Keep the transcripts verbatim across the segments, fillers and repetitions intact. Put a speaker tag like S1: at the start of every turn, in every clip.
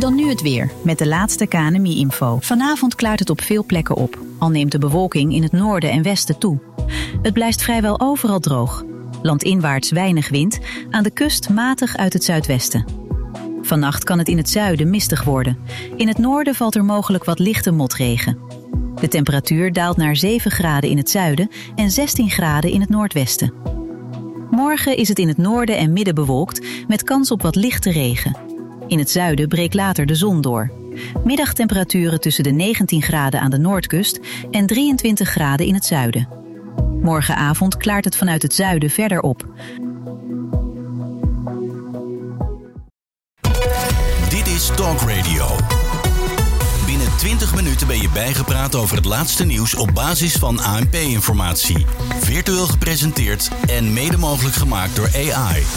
S1: Dan nu het weer, met de laatste K N M I-info. Vanavond klaart het op veel plekken op, al neemt de bewolking in het noorden en westen toe. Het blijft vrijwel overal droog. Landinwaarts weinig wind, aan de kust matig uit het zuidwesten. Vannacht kan het in het zuiden mistig worden. In het noorden valt er mogelijk wat lichte motregen. De temperatuur daalt naar zeven graden in het zuiden en zestien graden in het noordwesten. Morgen is het in het noorden en midden bewolkt, met kans op wat lichte regen. In het zuiden breekt later de zon door. Middagtemperaturen tussen de negentien graden aan de noordkust en drieëntwintig graden in het zuiden. Morgenavond klaart het vanuit het zuiden verder op.
S2: Dit is Talk Radio. Binnen twintig minuten ben je bijgepraat over het laatste nieuws op basis van A N P-informatie. Virtueel gepresenteerd en mede mogelijk gemaakt door A I.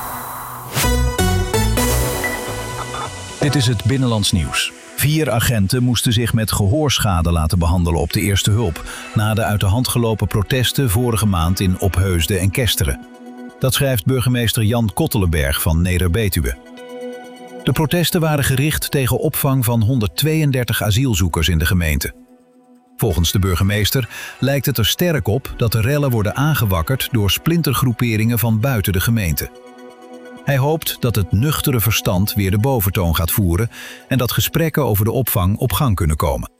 S3: Dit is het Binnenlands Nieuws. Vier agenten moesten zich met gehoorschade laten behandelen op de eerste hulp, na de uit de hand gelopen protesten vorige maand in Opheusden en Kesteren. Dat schrijft burgemeester Jan Kottelenberg van Neder-Betuwe. De protesten waren gericht tegen opvang van honderdtweeëndertig asielzoekers in de gemeente. Volgens de burgemeester lijkt het er sterk op dat de rellen worden aangewakkerd door splintergroeperingen van buiten de gemeente. Hij hoopt dat het nuchtere verstand weer de boventoon gaat voeren en dat gesprekken over de opvang op gang kunnen komen.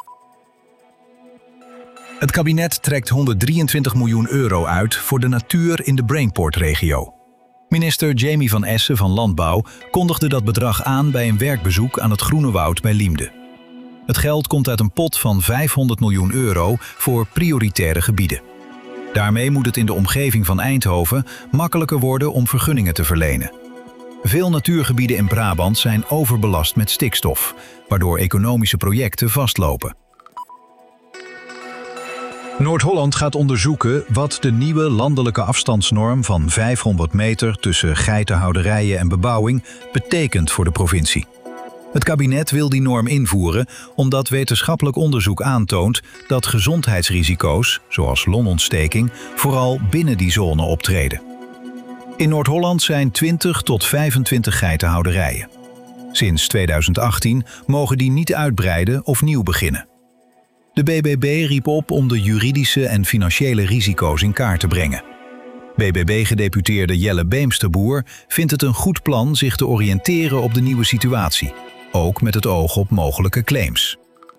S3: Het kabinet trekt honderddrieëntwintig miljoen euro uit voor de natuur in de Brainport-regio. Minister Jamie van Essen van Landbouw kondigde dat bedrag aan bij een werkbezoek aan het Groene Woud bij Liemde. Het geld komt uit een pot van vijfhonderd miljoen euro voor prioritaire gebieden. Daarmee moet het in de omgeving van Eindhoven makkelijker worden om vergunningen te verlenen. Veel natuurgebieden in Brabant zijn overbelast met stikstof, waardoor economische projecten vastlopen. Noord-Holland gaat onderzoeken wat de nieuwe landelijke afstandsnorm van vijfhonderd meter tussen geitenhouderijen en bebouwing betekent voor de provincie. Het kabinet wil die norm invoeren omdat wetenschappelijk onderzoek aantoont dat gezondheidsrisico's, zoals longontsteking, vooral binnen die zone optreden. In Noord-Holland zijn twintig tot vijfentwintig geitenhouderijen. Sinds tweeduizend achttien mogen die niet uitbreiden of nieuw beginnen. De B B B riep op om de juridische en financiële risico's in kaart te brengen. B B B-gedeputeerde Jelle Beemsterboer vindt het een goed plan zich te oriënteren op de nieuwe situatie, ook met het oog op mogelijke claims.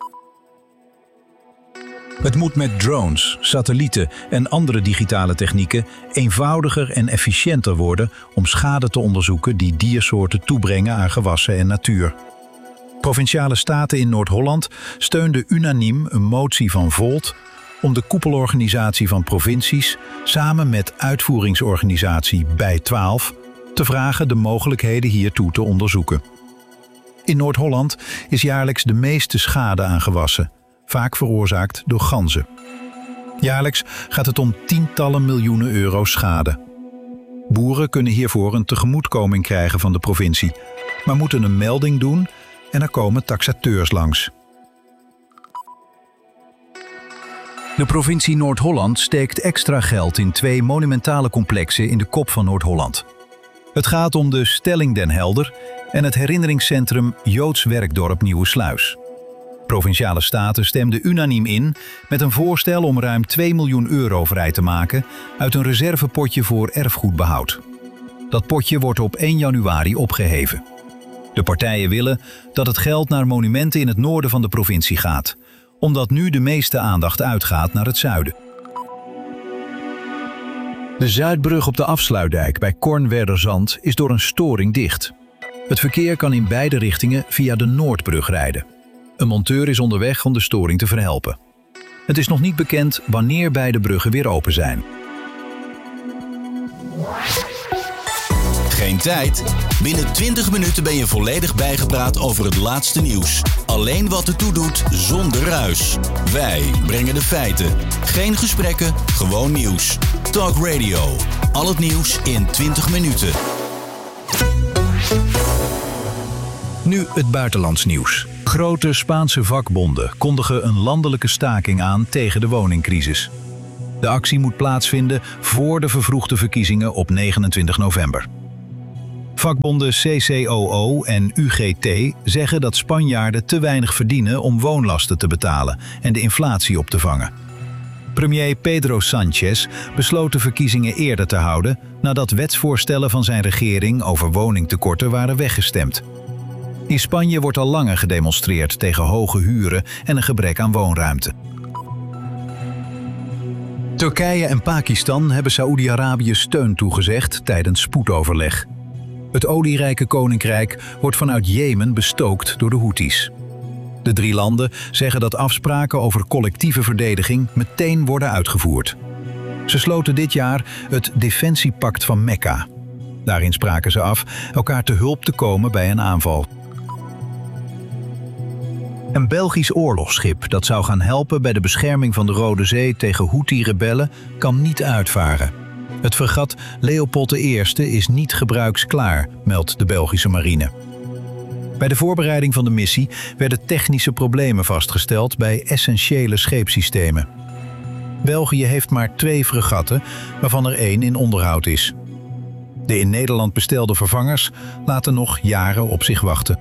S3: Het moet met drones, satellieten en andere digitale technieken eenvoudiger en efficiënter worden om schade te onderzoeken die diersoorten toebrengen aan gewassen en natuur. Provinciale staten in Noord-Holland steunden unaniem een motie van Volt om de koepelorganisatie van provincies samen met uitvoeringsorganisatie Bij twaalf te vragen de mogelijkheden hiertoe te onderzoeken. In Noord-Holland is jaarlijks de meeste schade aan gewassen, vaak veroorzaakt door ganzen. Jaarlijks gaat het om tientallen miljoenen euro schade. Boeren kunnen hiervoor een tegemoetkoming krijgen van de provincie, maar moeten een melding doen en er komen taxateurs langs. De provincie Noord-Holland steekt extra geld in twee monumentale complexen in de kop van Noord-Holland. Het gaat om de Stelling Den Helder en het herinneringscentrum Joods Werkdorp Nieuwesluis. Provinciale staten stemden unaniem in met een voorstel om ruim twee miljoen euro vrij te maken uit een reservepotje voor erfgoedbehoud. Dat potje wordt op één januari opgeheven. De partijen willen dat het geld naar monumenten in het noorden van de provincie gaat, omdat nu de meeste aandacht uitgaat naar het zuiden. De Zuidbrug op de Afsluitdijk bij Kornwerderzand is door een storing dicht. Het verkeer kan in beide richtingen via de Noordbrug rijden. Een monteur is onderweg om de storing te verhelpen. Het is nog niet bekend wanneer beide bruggen weer open zijn.
S2: Geen tijd? Binnen twintig minuten ben je volledig bijgepraat over het laatste nieuws. Alleen wat ertoe doet, zonder ruis. Wij brengen de feiten. Geen gesprekken, gewoon nieuws. Talk Radio. Al het nieuws in twintig minuten.
S3: Nu het buitenlands nieuws. Grote Spaanse vakbonden kondigen een landelijke staking aan tegen de woningcrisis. De actie moet plaatsvinden voor de vervroegde verkiezingen op negenentwintig november. Vakbonden C C O O en U G T zeggen dat Spanjaarden te weinig verdienen om woonlasten te betalen en de inflatie op te vangen. Premier Pedro Sánchez besloot de verkiezingen eerder te houden nadat wetsvoorstellen van zijn regering over woningtekorten waren weggestemd. In Spanje wordt al langer gedemonstreerd tegen hoge huren en een gebrek aan woonruimte. Turkije en Pakistan hebben Saoedi-Arabië steun toegezegd tijdens spoedoverleg. Het olierijke koninkrijk wordt vanuit Jemen bestookt door de Houthis. De drie landen zeggen dat afspraken over collectieve verdediging meteen worden uitgevoerd. Ze sloten dit jaar het Defensiepact van Mekka. Daarin spraken ze af elkaar te hulp te komen bij een aanval. Een Belgisch oorlogsschip dat zou gaan helpen bij de bescherming van de Rode Zee tegen Houthi-rebellen kan niet uitvaren. Het fregat Leopold de Eerste is niet gebruiksklaar, meldt de Belgische marine. Bij de voorbereiding van de missie werden technische problemen vastgesteld bij essentiële scheepssystemen. België heeft maar twee fregatten, waarvan er één in onderhoud is. De in Nederland bestelde vervangers laten nog jaren op zich wachten.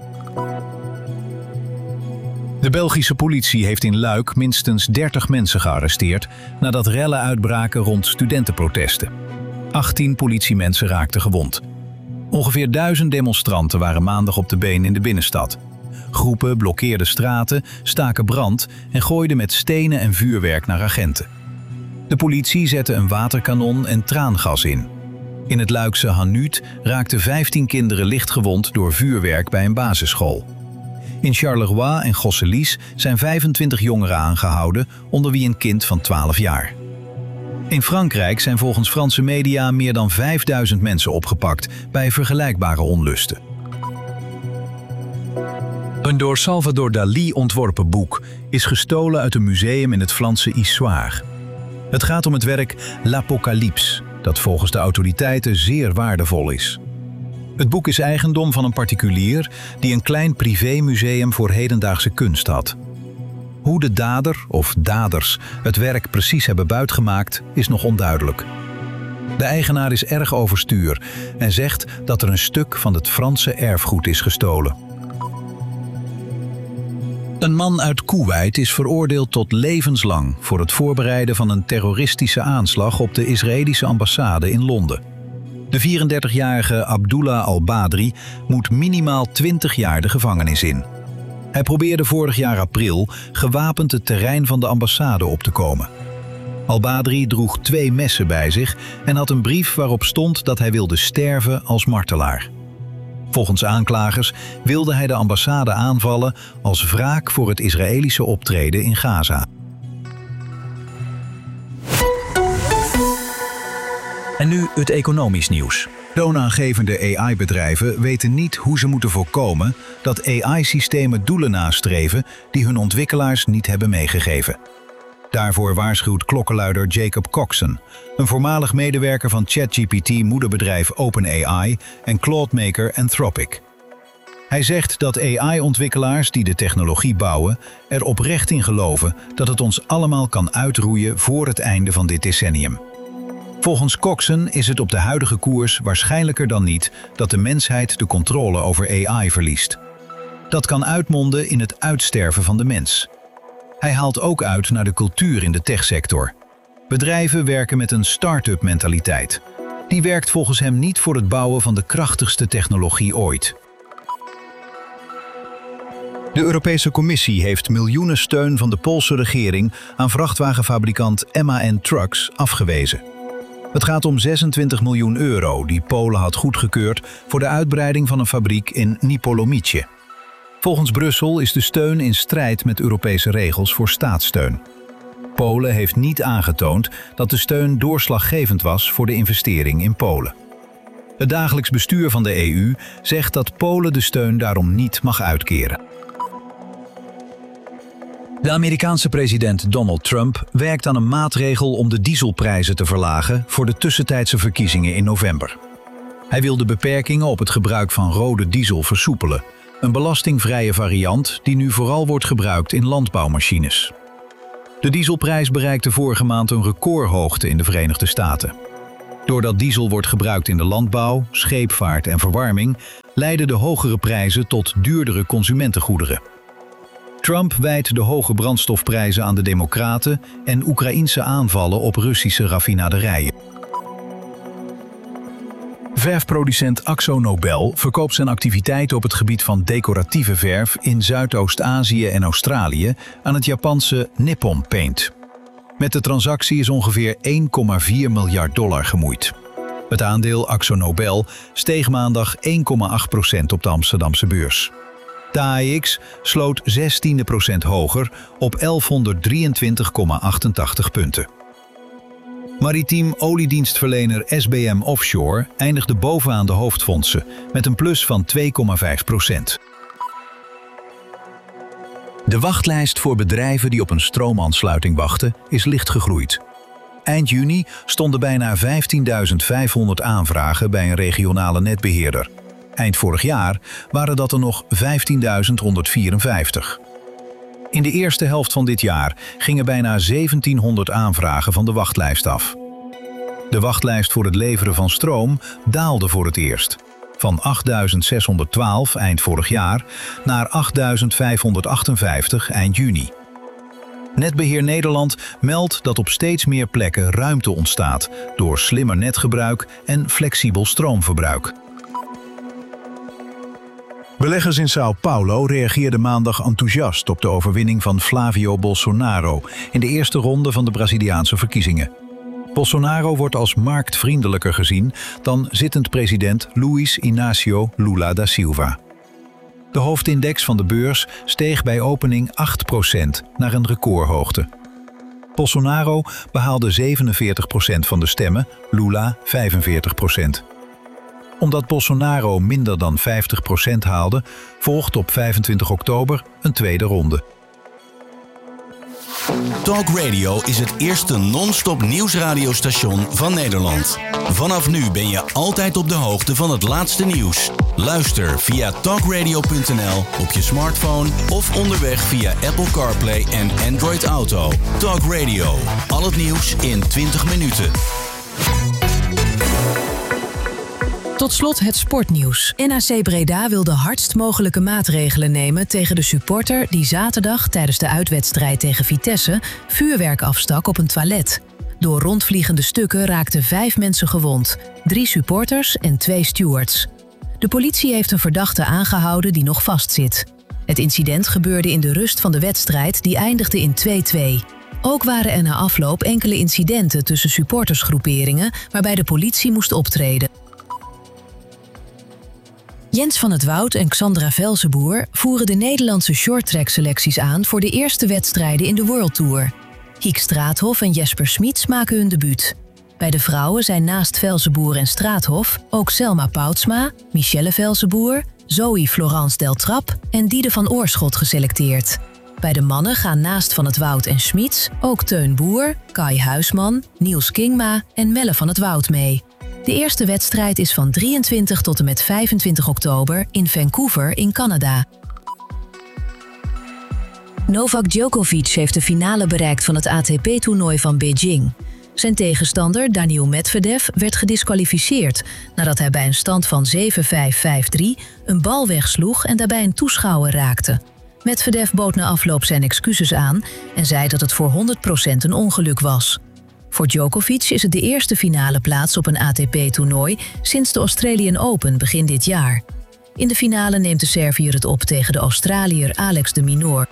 S3: De Belgische politie heeft in Luik minstens dertig mensen gearresteerd nadat rellen uitbraken rond studentenprotesten. achttien politiemensen raakten gewond. Ongeveer duizend demonstranten waren maandag op de been in de binnenstad. Groepen blokkeerden straten, staken brand en gooiden met stenen en vuurwerk naar agenten. De politie zette een waterkanon en traangas in. In het Luikse Hanuut raakten vijftien kinderen lichtgewond door vuurwerk bij een basisschool. In Charleroi en Gosselies zijn vijfentwintig jongeren aangehouden, onder wie een kind van twaalf jaar. In Frankrijk zijn volgens Franse media meer dan vijfduizend mensen opgepakt bij vergelijkbare onlusten. Een door Salvador Dalí ontworpen boek is gestolen uit een museum in het Franse Issoire. Het gaat om het werk L'Apocalypse, dat volgens de autoriteiten zeer waardevol is. Het boek is eigendom van een particulier die een klein privémuseum voor hedendaagse kunst had. Hoe de dader of daders het werk precies hebben buitgemaakt is nog onduidelijk. De eigenaar is erg overstuur en zegt dat er een stuk van het Franse erfgoed is gestolen. Een man uit Koeweit is veroordeeld tot levenslang voor het voorbereiden van een terroristische aanslag op de Israëlische ambassade in Londen. De vierendertigjarige Abdullah al-Badri moet minimaal twintig jaar de gevangenis in. Hij probeerde vorig jaar april gewapend het terrein van de ambassade op te komen. Al-Badri droeg twee messen bij zich en had een brief waarop stond dat hij wilde sterven als martelaar. Volgens aanklagers wilde hij de ambassade aanvallen als wraak voor het Israëlische optreden in Gaza. En nu het economisch nieuws. Toonaangevende A I-bedrijven weten niet hoe ze moeten voorkomen dat A I-systemen doelen nastreven die hun ontwikkelaars niet hebben meegegeven. Daarvoor waarschuwt klokkenluider Jacob Coxon, een voormalig medewerker van ChatGPT-moederbedrijf OpenAI en cloudmaker Anthropic. Hij zegt dat A I-ontwikkelaars die de technologie bouwen er oprecht in geloven dat het ons allemaal kan uitroeien voor het einde van dit decennium. Volgens Coxon is het op de huidige koers waarschijnlijker dan niet dat de mensheid de controle over A I verliest. Dat kan uitmonden in het uitsterven van de mens. Hij haalt ook uit naar de cultuur in de techsector. Bedrijven werken met een start-up mentaliteit. Die werkt volgens hem niet voor het bouwen van de krachtigste technologie ooit. De Europese Commissie heeft miljoenen steun van de Poolse regering aan vrachtwagenfabrikant M A N Trucks afgewezen. Het gaat om zesentwintig miljoen euro die Polen had goedgekeurd voor de uitbreiding van een fabriek in Nipolomice. Volgens Brussel is de steun in strijd met Europese regels voor staatssteun. Polen heeft niet aangetoond dat de steun doorslaggevend was voor de investering in Polen. Het dagelijks bestuur van de E U zegt dat Polen de steun daarom niet mag uitkeren. De Amerikaanse president Donald Trump werkt aan een maatregel om de dieselprijzen te verlagen voor de tussentijdse verkiezingen in november. Hij wil de beperkingen op het gebruik van rode diesel versoepelen, een belastingvrije variant die nu vooral wordt gebruikt in landbouwmachines. De dieselprijs bereikte vorige maand een recordhoogte in de Verenigde Staten. Doordat diesel wordt gebruikt in de landbouw, scheepvaart en verwarming, leiden de hogere prijzen tot duurdere consumentengoederen. Trump wijt de hoge brandstofprijzen aan de Democraten en Oekraïense aanvallen op Russische raffinaderijen. Verfproducent Akzo Nobel verkoopt zijn activiteiten op het gebied van decoratieve verf in Zuidoost-Azië en Australië aan het Japanse Nippon Paint. Met de transactie is ongeveer één komma vier miljard dollar gemoeid. Het aandeel Akzo Nobel steeg maandag één komma acht procent op de Amsterdamse beurs. De A E X sloot zestien procent hoger op elfhonderddrieëntwintig komma achtentachtig punten. Maritiem oliedienstverlener S B M Offshore eindigde bovenaan de hoofdfondsen met een plus van twee komma vijf procent. De wachtlijst voor bedrijven die op een stroomaansluiting wachten is licht gegroeid. Eind juni stonden bijna vijftienduizend vijfhonderd aanvragen bij een regionale netbeheerder. Eind vorig jaar waren dat er nog vijftienduizend honderdvierenvijftig. In de eerste helft van dit jaar gingen bijna zeventienhonderd aanvragen van de wachtlijst af. De wachtlijst voor het leveren van stroom daalde voor het eerst. Van achtduizend zeshonderdtwaalf eind vorig jaar naar achtduizend vijfhonderdachtenvijftig eind juni. Netbeheer Nederland meldt dat op steeds meer plekken ruimte ontstaat door slimmer netgebruik en flexibel stroomverbruik. Beleggers in São Paulo reageerden maandag enthousiast op de overwinning van Flávio Bolsonaro in de eerste ronde van de Braziliaanse verkiezingen. Bolsonaro wordt als marktvriendelijker gezien dan zittend president Luiz Inácio Lula da Silva. De hoofdindex van de beurs steeg bij opening acht procent naar een recordhoogte. Bolsonaro behaalde zevenenveertig procent van de stemmen, Lula vijfenveertig procent. Omdat Bolsonaro minder dan vijftig procent haalde, volgt op vijfentwintig oktober een tweede ronde.
S2: Talk Radio is het eerste non-stop nieuwsradiostation van Nederland. Vanaf nu ben je altijd op de hoogte van het laatste nieuws. Luister via talkradio punt n l op je smartphone of onderweg via Apple CarPlay en Android Auto. Talk Radio, al het nieuws in twintig minuten.
S4: Tot slot het sportnieuws. N A C Breda wil de hardst mogelijke maatregelen nemen tegen de supporter die zaterdag tijdens de uitwedstrijd tegen Vitesse vuurwerk afstak op een toilet. Door rondvliegende stukken raakten vijf mensen gewond, drie supporters en twee stewards. De politie heeft een verdachte aangehouden die nog vastzit. Het incident gebeurde in de rust van de wedstrijd die eindigde in twee-twee. Ook waren er na afloop enkele incidenten tussen supportersgroeperingen waarbij de politie moest optreden. Jens van het Woud en Xandra Velzenboer voeren de Nederlandse shorttrack-selecties aan voor de eerste wedstrijden in de World Tour. Hiek Straathof en Jesper Smits maken hun debuut. Bij de vrouwen zijn naast Velzenboer en Straathof ook Selma Poutsma, Michelle Velzenboer, Zoe Florence Deltrap en Diede van Oorschot geselecteerd. Bij de mannen gaan naast Van het Woud en Smits ook Teun Boer, Kai Huisman, Niels Kingma en Melle van het Woud mee. De eerste wedstrijd is van drieëntwintig tot en met vijfentwintig oktober in Vancouver in Canada. Novak Djokovic heeft de finale bereikt van het A T P-toernooi van Beijing. Zijn tegenstander Daniil Medvedev werd gediskwalificeerd nadat hij bij een stand van zeven vijf vijf drie een bal wegsloeg en daarbij een toeschouwer raakte. Medvedev bood na afloop zijn excuses aan en zei dat het voor honderd procent een ongeluk was. Voor Djokovic is het de eerste finale plaats op een A T P-toernooi sinds de Australian Open begin dit jaar. In de finale neemt de Serviër het op tegen de Australiër Alex de Minaur.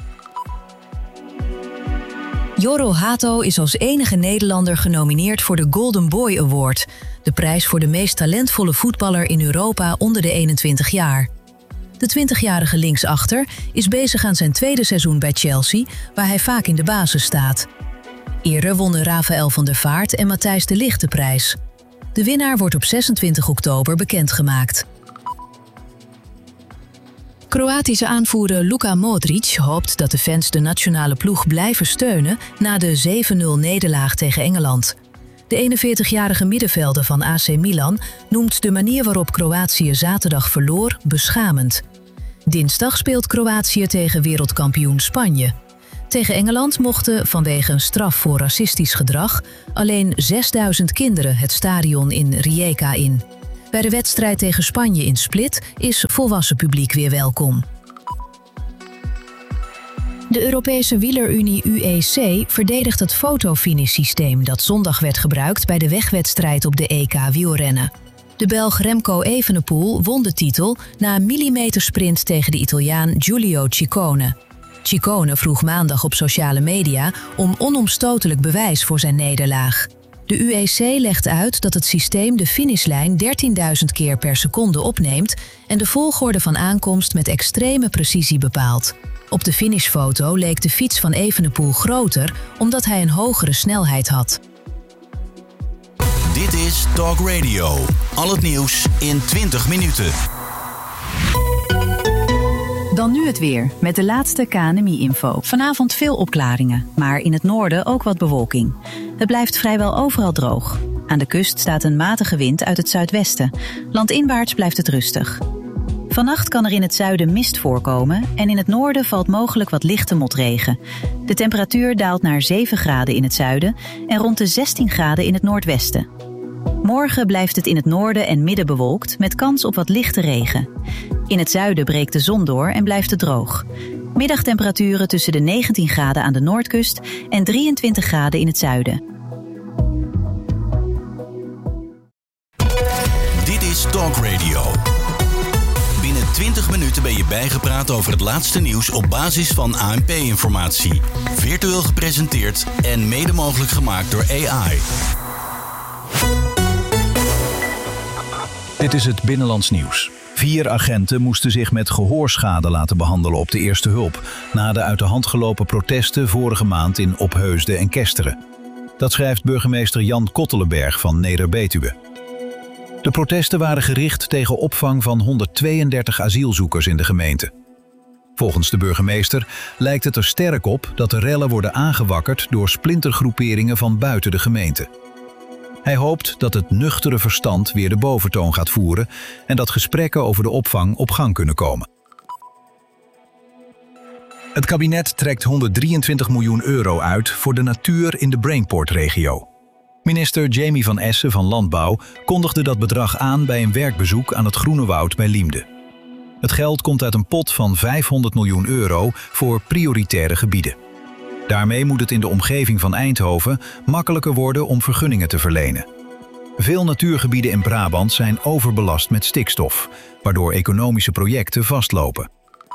S4: Jorro Hato is als enige Nederlander genomineerd voor de Golden Boy Award, de prijs voor de meest talentvolle voetballer in Europa onder de eenentwintig jaar. De twintigjarige linksachter is bezig aan zijn tweede seizoen bij Chelsea, waar hij vaak in de basis staat. Eerder wonnen Rafael van der Vaart en Matthijs de Ligt de prijs. De winnaar wordt op zesentwintig oktober bekendgemaakt. Kroatische aanvoerder Luka Modric hoopt dat de fans de nationale ploeg blijven steunen na de zeven nul nederlaag tegen Engeland. De eenenveertigjarige middenvelder van A C Milan noemt de manier waarop Kroatië zaterdag verloor beschamend. Dinsdag speelt Kroatië tegen wereldkampioen Spanje. Tegen Engeland mochten, vanwege een straf voor racistisch gedrag, alleen zesduizend kinderen het stadion in Rijeka in. Bij de wedstrijd tegen Spanje in Split is volwassen publiek weer welkom. De Europese wielerunie U E C verdedigt het fotofinish-systeem dat zondag werd gebruikt bij de wegwedstrijd op de E K wielrennen. De Belg Remco Evenepoel won de titel na een millimetersprint tegen de Italiaan Giulio Ciccone. Ciccone vroeg maandag op sociale media om onomstotelijk bewijs voor zijn nederlaag. De U E C legt uit dat het systeem de finishlijn dertienduizend keer per seconde opneemt en de volgorde van aankomst met extreme precisie bepaalt. Op de finishfoto leek de fiets van Evenepoel groter omdat hij een hogere snelheid had.
S2: Dit is Talk Radio. Al het nieuws in twintig minuten.
S1: Dan nu het weer, met de laatste K N M I-info. Vanavond veel opklaringen, maar in het noorden ook wat bewolking. Het blijft vrijwel overal droog. Aan de kust staat een matige wind uit het zuidwesten. Landinwaarts blijft het rustig. Vannacht kan er in het zuiden mist voorkomen en in het noorden valt mogelijk wat lichte motregen. De temperatuur daalt naar zeven graden in het zuiden en rond de zestien graden in het noordwesten. Morgen blijft het in het noorden en midden bewolkt met kans op wat lichte regen. In het zuiden breekt de zon door en blijft het droog. Middagtemperaturen tussen de negentien graden aan de noordkust en drieëntwintig graden in het zuiden.
S2: Dit is Talk Radio. Binnen twintig minuten ben je bijgepraat over het laatste nieuws op basis van A N P-informatie. Virtueel gepresenteerd en mede mogelijk gemaakt door A I.
S3: Dit is het Binnenlands Nieuws. Vier agenten moesten zich met gehoorschade laten behandelen op de eerste hulp na de uit de hand gelopen protesten vorige maand in Opheusden en Kesteren. Dat schrijft burgemeester Jan Kottelenberg van Neder-Betuwe. De protesten waren gericht tegen opvang van honderdtweeëndertig asielzoekers in de gemeente. Volgens de burgemeester lijkt het er sterk op dat de rellen worden aangewakkerd door splintergroeperingen van buiten de gemeente. Hij hoopt dat het nuchtere verstand weer de boventoon gaat voeren en dat gesprekken over de opvang op gang kunnen komen. Het kabinet trekt honderddrieëntwintig miljoen euro uit voor de natuur in de Brainport-regio. Minister Jamie van Essen van Landbouw kondigde dat bedrag aan bij een werkbezoek aan het Groene Woud bij Liemde. Het geld komt uit een pot van vijfhonderd miljoen euro voor prioritaire gebieden. Daarmee moet het in de omgeving van Eindhoven makkelijker worden om vergunningen te verlenen. Veel natuurgebieden in Brabant zijn overbelast met stikstof, waardoor economische projecten vastlopen.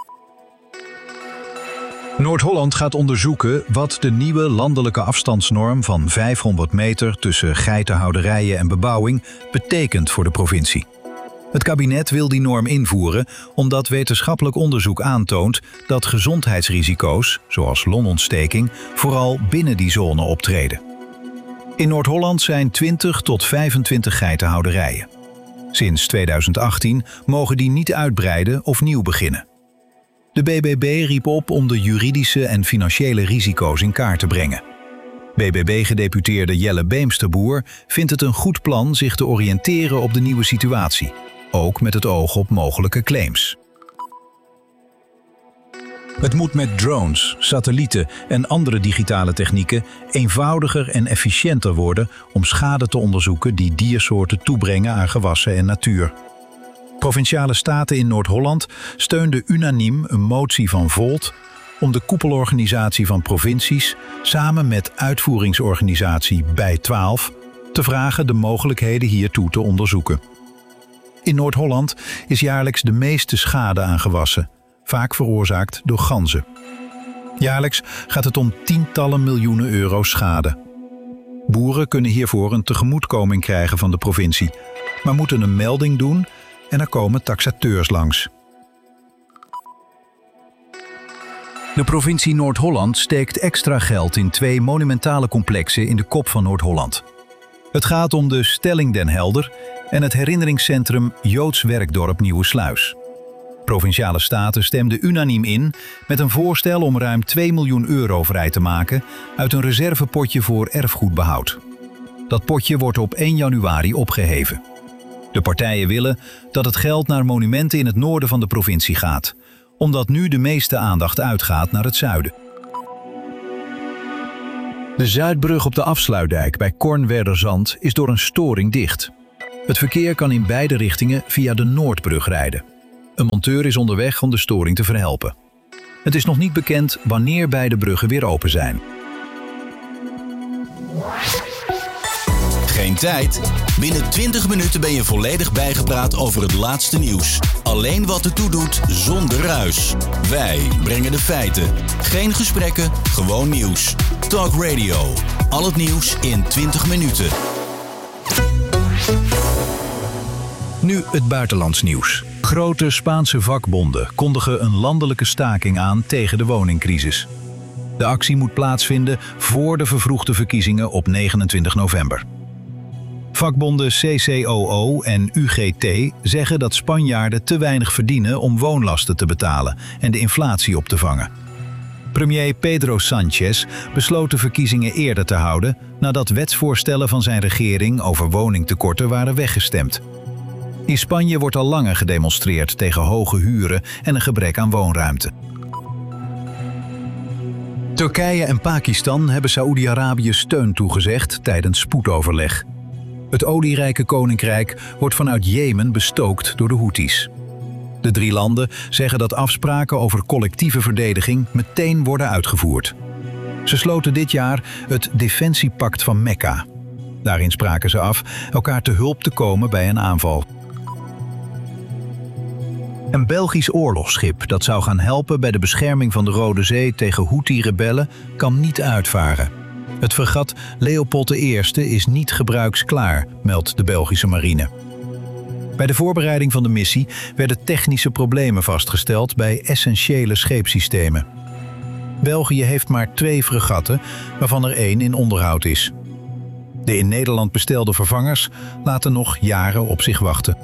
S3: Noord-Holland gaat onderzoeken wat de nieuwe landelijke afstandsnorm van vijfhonderd meter tussen geitenhouderijen en bebouwing betekent voor de provincie. Het kabinet wil die norm invoeren omdat wetenschappelijk onderzoek aantoont dat gezondheidsrisico's, zoals longontsteking, vooral binnen die zone optreden. In Noord-Holland zijn twintig tot vijfentwintig geitenhouderijen. Sinds tweeduizend achttien mogen die niet uitbreiden of nieuw beginnen. De B B B riep op om de juridische en financiële risico's in kaart te brengen. B B B-gedeputeerde Jelle Beemsterboer vindt het een goed plan zich te oriënteren op de nieuwe situatie, ook met het oog op mogelijke claims. Het moet met drones, satellieten en andere digitale technieken eenvoudiger en efficiënter worden om schade te onderzoeken die diersoorten toebrengen aan gewassen en natuur. Provinciale staten in Noord-Holland steunden unaniem een motie van Volt om de koepelorganisatie van provincies samen met uitvoeringsorganisatie Bij twaalf te vragen de mogelijkheden hiertoe te onderzoeken. In Noord-Holland is jaarlijks de meeste schade aan gewassen, vaak veroorzaakt door ganzen. Jaarlijks gaat het om tientallen miljoenen euro schade. Boeren kunnen hiervoor een tegemoetkoming krijgen van de provincie, maar moeten een melding doen en er komen taxateurs langs. De provincie Noord-Holland steekt extra geld in twee monumentale complexen in de kop van Noord-Holland. Het gaat om de Stelling Den Helder en het herinneringscentrum Joods Werkdorp Nieuwesluis. Provinciale staten stemden unaniem in met een voorstel om ruim twee miljoen euro vrij te maken uit een reservepotje voor erfgoedbehoud. Dat potje wordt op één januari opgeheven. De partijen willen dat het geld naar monumenten in het noorden van de provincie gaat, omdat nu de meeste aandacht uitgaat naar het zuiden. De Zuidbrug op de Afsluitdijk bij Kornwerderzand is door een storing dicht. Het verkeer kan in beide richtingen via de Noordbrug rijden. Een monteur is onderweg om de storing te verhelpen. Het is nog niet bekend wanneer beide bruggen weer open zijn.
S2: Geen tijd? Binnen twintig minuten ben je volledig bijgepraat over het laatste nieuws. Alleen wat ertoe doet, zonder ruis. Wij brengen de feiten. Geen gesprekken, gewoon nieuws. Talk Radio. Al het nieuws in twintig minuten.
S3: Nu het buitenlands nieuws. Grote Spaanse vakbonden kondigen een landelijke staking aan tegen de woningcrisis. De actie moet plaatsvinden voor de vervroegde verkiezingen op negenentwintig november. Vakbonden C C O O en U G T zeggen dat Spanjaarden te weinig verdienen om woonlasten te betalen en de inflatie op te vangen. Premier Pedro Sánchez besloot de verkiezingen eerder te houden nadat wetsvoorstellen van zijn regering over woningtekorten waren weggestemd. In Spanje wordt al langer gedemonstreerd tegen hoge huren en een gebrek aan woonruimte. Turkije en Pakistan hebben Saoedi-Arabië steun toegezegd tijdens spoedoverleg. Het olierijke koninkrijk wordt vanuit Jemen bestookt door de Houthis. De drie landen zeggen dat afspraken over collectieve verdediging meteen worden uitgevoerd. Ze sloten dit jaar het Defensiepact van Mekka. Daarin spraken ze af elkaar te hulp te komen bij een aanval. Een Belgisch oorlogsschip dat zou gaan helpen bij de bescherming van de Rode Zee tegen Houthi-rebellen kan niet uitvaren. Het fregat Leopold de Eerste is niet gebruiksklaar, meldt de Belgische marine. Bij de voorbereiding van de missie werden technische problemen vastgesteld bij essentiële scheepssystemen. België heeft maar twee fregatten, waarvan er één in onderhoud is. De in Nederland bestelde vervangers laten nog jaren op zich wachten.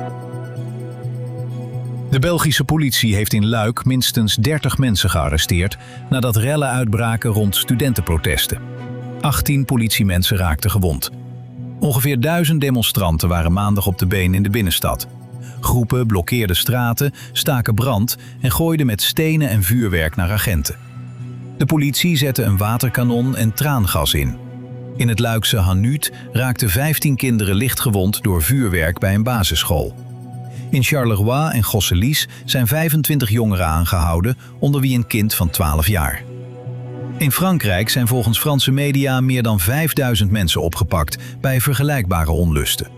S3: De Belgische politie heeft in Luik minstens dertig mensen gearresteerd nadat rellen uitbraken rond studentenprotesten. achttien politiemensen raakten gewond. Ongeveer duizend demonstranten waren maandag op de been in de binnenstad. Groepen blokkeerden straten, staken brand en gooiden met stenen en vuurwerk naar agenten. De politie zette een waterkanon en traangas in. In het Luikse Hanuut raakten vijftien kinderen lichtgewond door vuurwerk bij een basisschool. In Charleroi en Gosselies zijn vijfentwintig jongeren aangehouden, onder wie een kind van twaalf jaar. In Frankrijk zijn volgens Franse media meer dan vijfduizend mensen opgepakt bij vergelijkbare onlusten.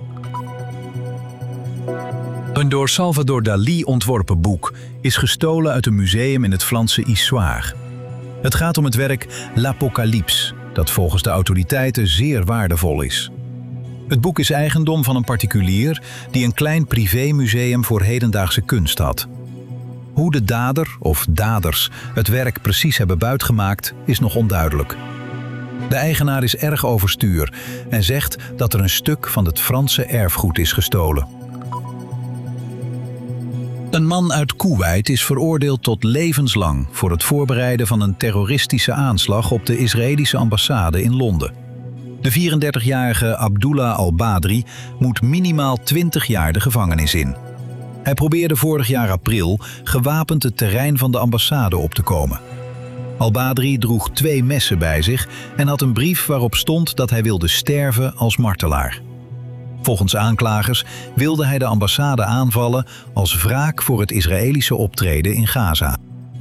S3: Een door Salvador Dalí ontworpen boek is gestolen uit een museum in het Franse Issoire. Het gaat om het werk L'Apocalypse, dat volgens de autoriteiten zeer waardevol is. Het boek is eigendom van een particulier die een klein privémuseum voor hedendaagse kunst had. Hoe de dader of daders het werk precies hebben buitgemaakt is nog onduidelijk. De eigenaar is erg overstuur en zegt dat er een stuk van het Franse erfgoed is gestolen. Een man uit Koeweit is veroordeeld tot levenslang voor het voorbereiden van een terroristische aanslag op de Israëlische ambassade in Londen. De vierendertigjarige Abdullah al-Badri moet minimaal twintig jaar de gevangenis in. Hij probeerde vorig jaar april gewapend het terrein van de ambassade op te komen. Al-Badri droeg twee messen bij zich en had een brief waarop stond dat hij wilde sterven als martelaar. Volgens aanklagers wilde hij de ambassade aanvallen als wraak voor het Israëlische optreden in Gaza.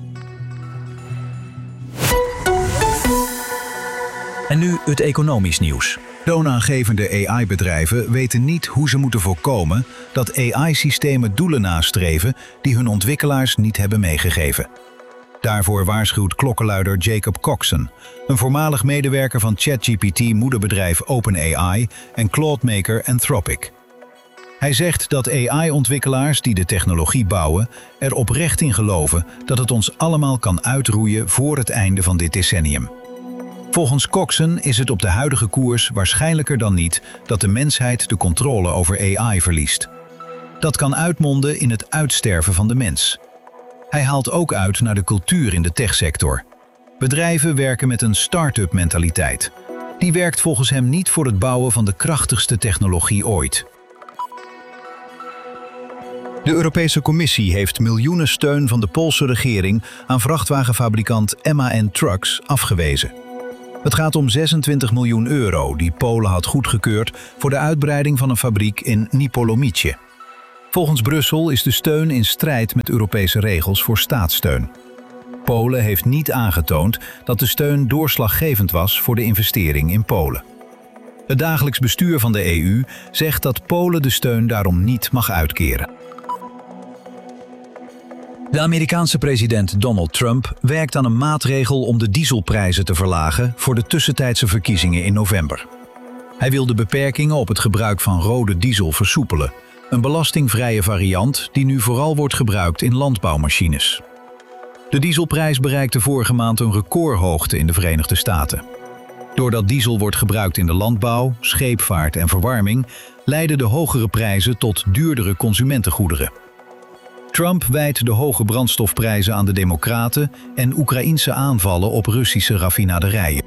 S3: En nu het economisch nieuws. Toonaangevende A I-bedrijven weten niet hoe ze moeten voorkomen dat A I-systemen doelen nastreven die hun ontwikkelaars niet hebben meegegeven. Daarvoor waarschuwt klokkenluider Jacob Coxon, een voormalig medewerker van ChatGPT-moederbedrijf OpenAI en cloudmaker Anthropic. Hij zegt dat A I-ontwikkelaars die de technologie bouwen er oprecht in geloven dat het ons allemaal kan uitroeien voor het einde van dit decennium. Volgens Coxon is het op de huidige koers waarschijnlijker dan niet dat de mensheid de controle over A I verliest. Dat kan uitmonden in het uitsterven van de mens. Hij haalt ook uit naar de cultuur in de techsector. Bedrijven werken met een start-up mentaliteit. Die werkt volgens hem niet voor het bouwen van de krachtigste technologie ooit. De Europese Commissie heeft miljoenen steun van de Poolse regering aan vrachtwagenfabrikant M A N Trucks afgewezen. Het gaat om zesentwintig miljoen euro die Polen had goedgekeurd voor de uitbreiding van een fabriek in Nipolomice. Volgens Brussel is de steun in strijd met Europese regels voor staatssteun. Polen heeft niet aangetoond dat de steun doorslaggevend was voor de investering in Polen. Het dagelijks bestuur van de E U zegt dat Polen de steun daarom niet mag uitkeren. De Amerikaanse president Donald Trump werkt aan een maatregel om de dieselprijzen te verlagen voor de tussentijdse verkiezingen in november. Hij wil de beperkingen op het gebruik van rode diesel versoepelen, een belastingvrije variant die nu vooral wordt gebruikt in landbouwmachines. De dieselprijs bereikte vorige maand een recordhoogte in de Verenigde Staten. Doordat diesel wordt gebruikt in de landbouw, scheepvaart en verwarming, leiden de hogere prijzen tot duurdere consumentengoederen. Trump wijt de hoge brandstofprijzen aan de Democraten en Oekraïense aanvallen op Russische raffinaderijen.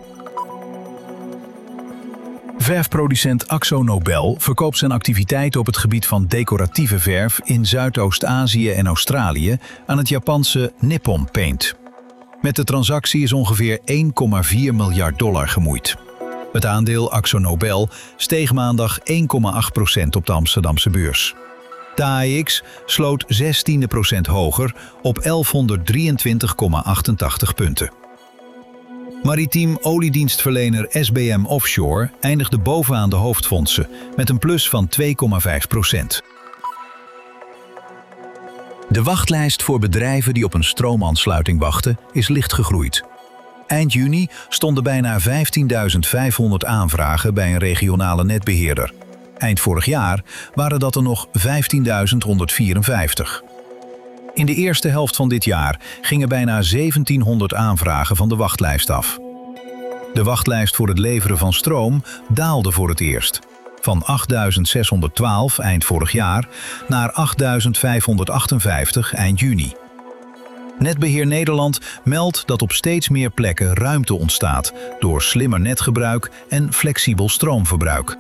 S3: Verfproducent Akzo Nobel verkoopt zijn activiteiten op het gebied van decoratieve verf in Zuidoost-Azië en Australië aan het Japanse Nippon Paint. Met de transactie is ongeveer één komma vier miljard dollar gemoeid. Het aandeel Akzo Nobel steeg maandag één komma acht procent op de Amsterdamse beurs. De A E X sloot zestien procent hoger op elfhonderddrieëntwintig komma achtentachtig punten. Maritiem oliedienstverlener S B M Offshore eindigde bovenaan de hoofdfondsen met een plus van twee komma vijf procent. De wachtlijst voor bedrijven die op een stroomaansluiting wachten is licht gegroeid. Eind juni stonden bijna vijftienduizend vijfhonderd aanvragen bij een regionale netbeheerder. Eind vorig jaar waren dat er nog vijftienduizend honderdvierenvijftig. In de eerste helft van dit jaar gingen bijna zeventienhonderd aanvragen van de wachtlijst af. De wachtlijst voor het leveren van stroom daalde voor het eerst. Van achtduizend zeshonderdtwaalf eind vorig jaar naar achtduizend vijfhonderdachtenvijftig eind juni. Netbeheer Nederland meldt dat op steeds meer plekken ruimte ontstaat door slimmer netgebruik en flexibel stroomverbruik.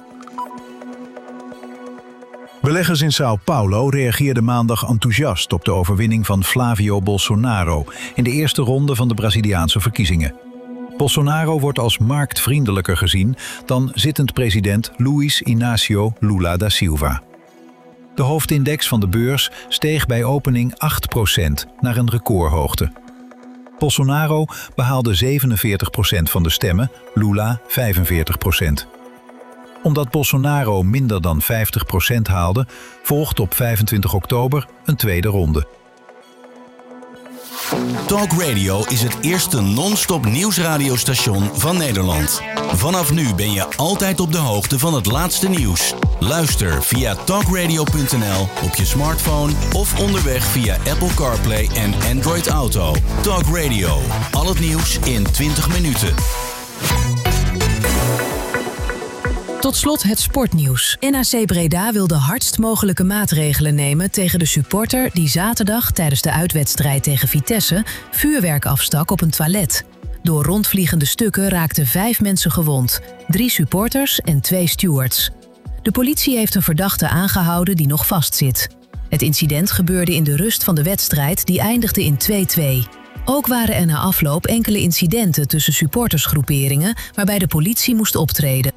S3: Beleggers in Sao Paulo reageerden maandag enthousiast op de overwinning van Flavio Bolsonaro in de eerste ronde van de Braziliaanse verkiezingen. Bolsonaro wordt als marktvriendelijker gezien dan zittend president Luiz Inácio Lula da Silva. De hoofdindex van de beurs steeg bij opening acht procent naar een recordhoogte. Bolsonaro behaalde zevenenveertig procent van de stemmen, Lula vijfenveertig procent. Omdat Bolsonaro minder dan vijftig procent haalde, volgt op vijfentwintig oktober een tweede ronde.
S2: Talk Radio is het eerste non-stop nieuwsradiostation van Nederland. Vanaf nu ben je altijd op de hoogte van het laatste nieuws. Luister via talkradio punt n l op je smartphone of onderweg via Apple CarPlay en Android Auto. Talk Radio, al het nieuws in twintig minuten.
S4: Tot slot het sportnieuws. N A C Breda wil de hardst mogelijke maatregelen nemen tegen de supporter die zaterdag tijdens de uitwedstrijd tegen Vitesse vuurwerk afstak op een toilet. Door rondvliegende stukken raakten vijf mensen gewond, drie supporters en twee stewards. De politie heeft een verdachte aangehouden die nog vastzit. Het incident gebeurde in de rust van de wedstrijd die eindigde in twee-twee. Ook waren er na afloop enkele incidenten tussen supportersgroeperingen waarbij de politie moest optreden.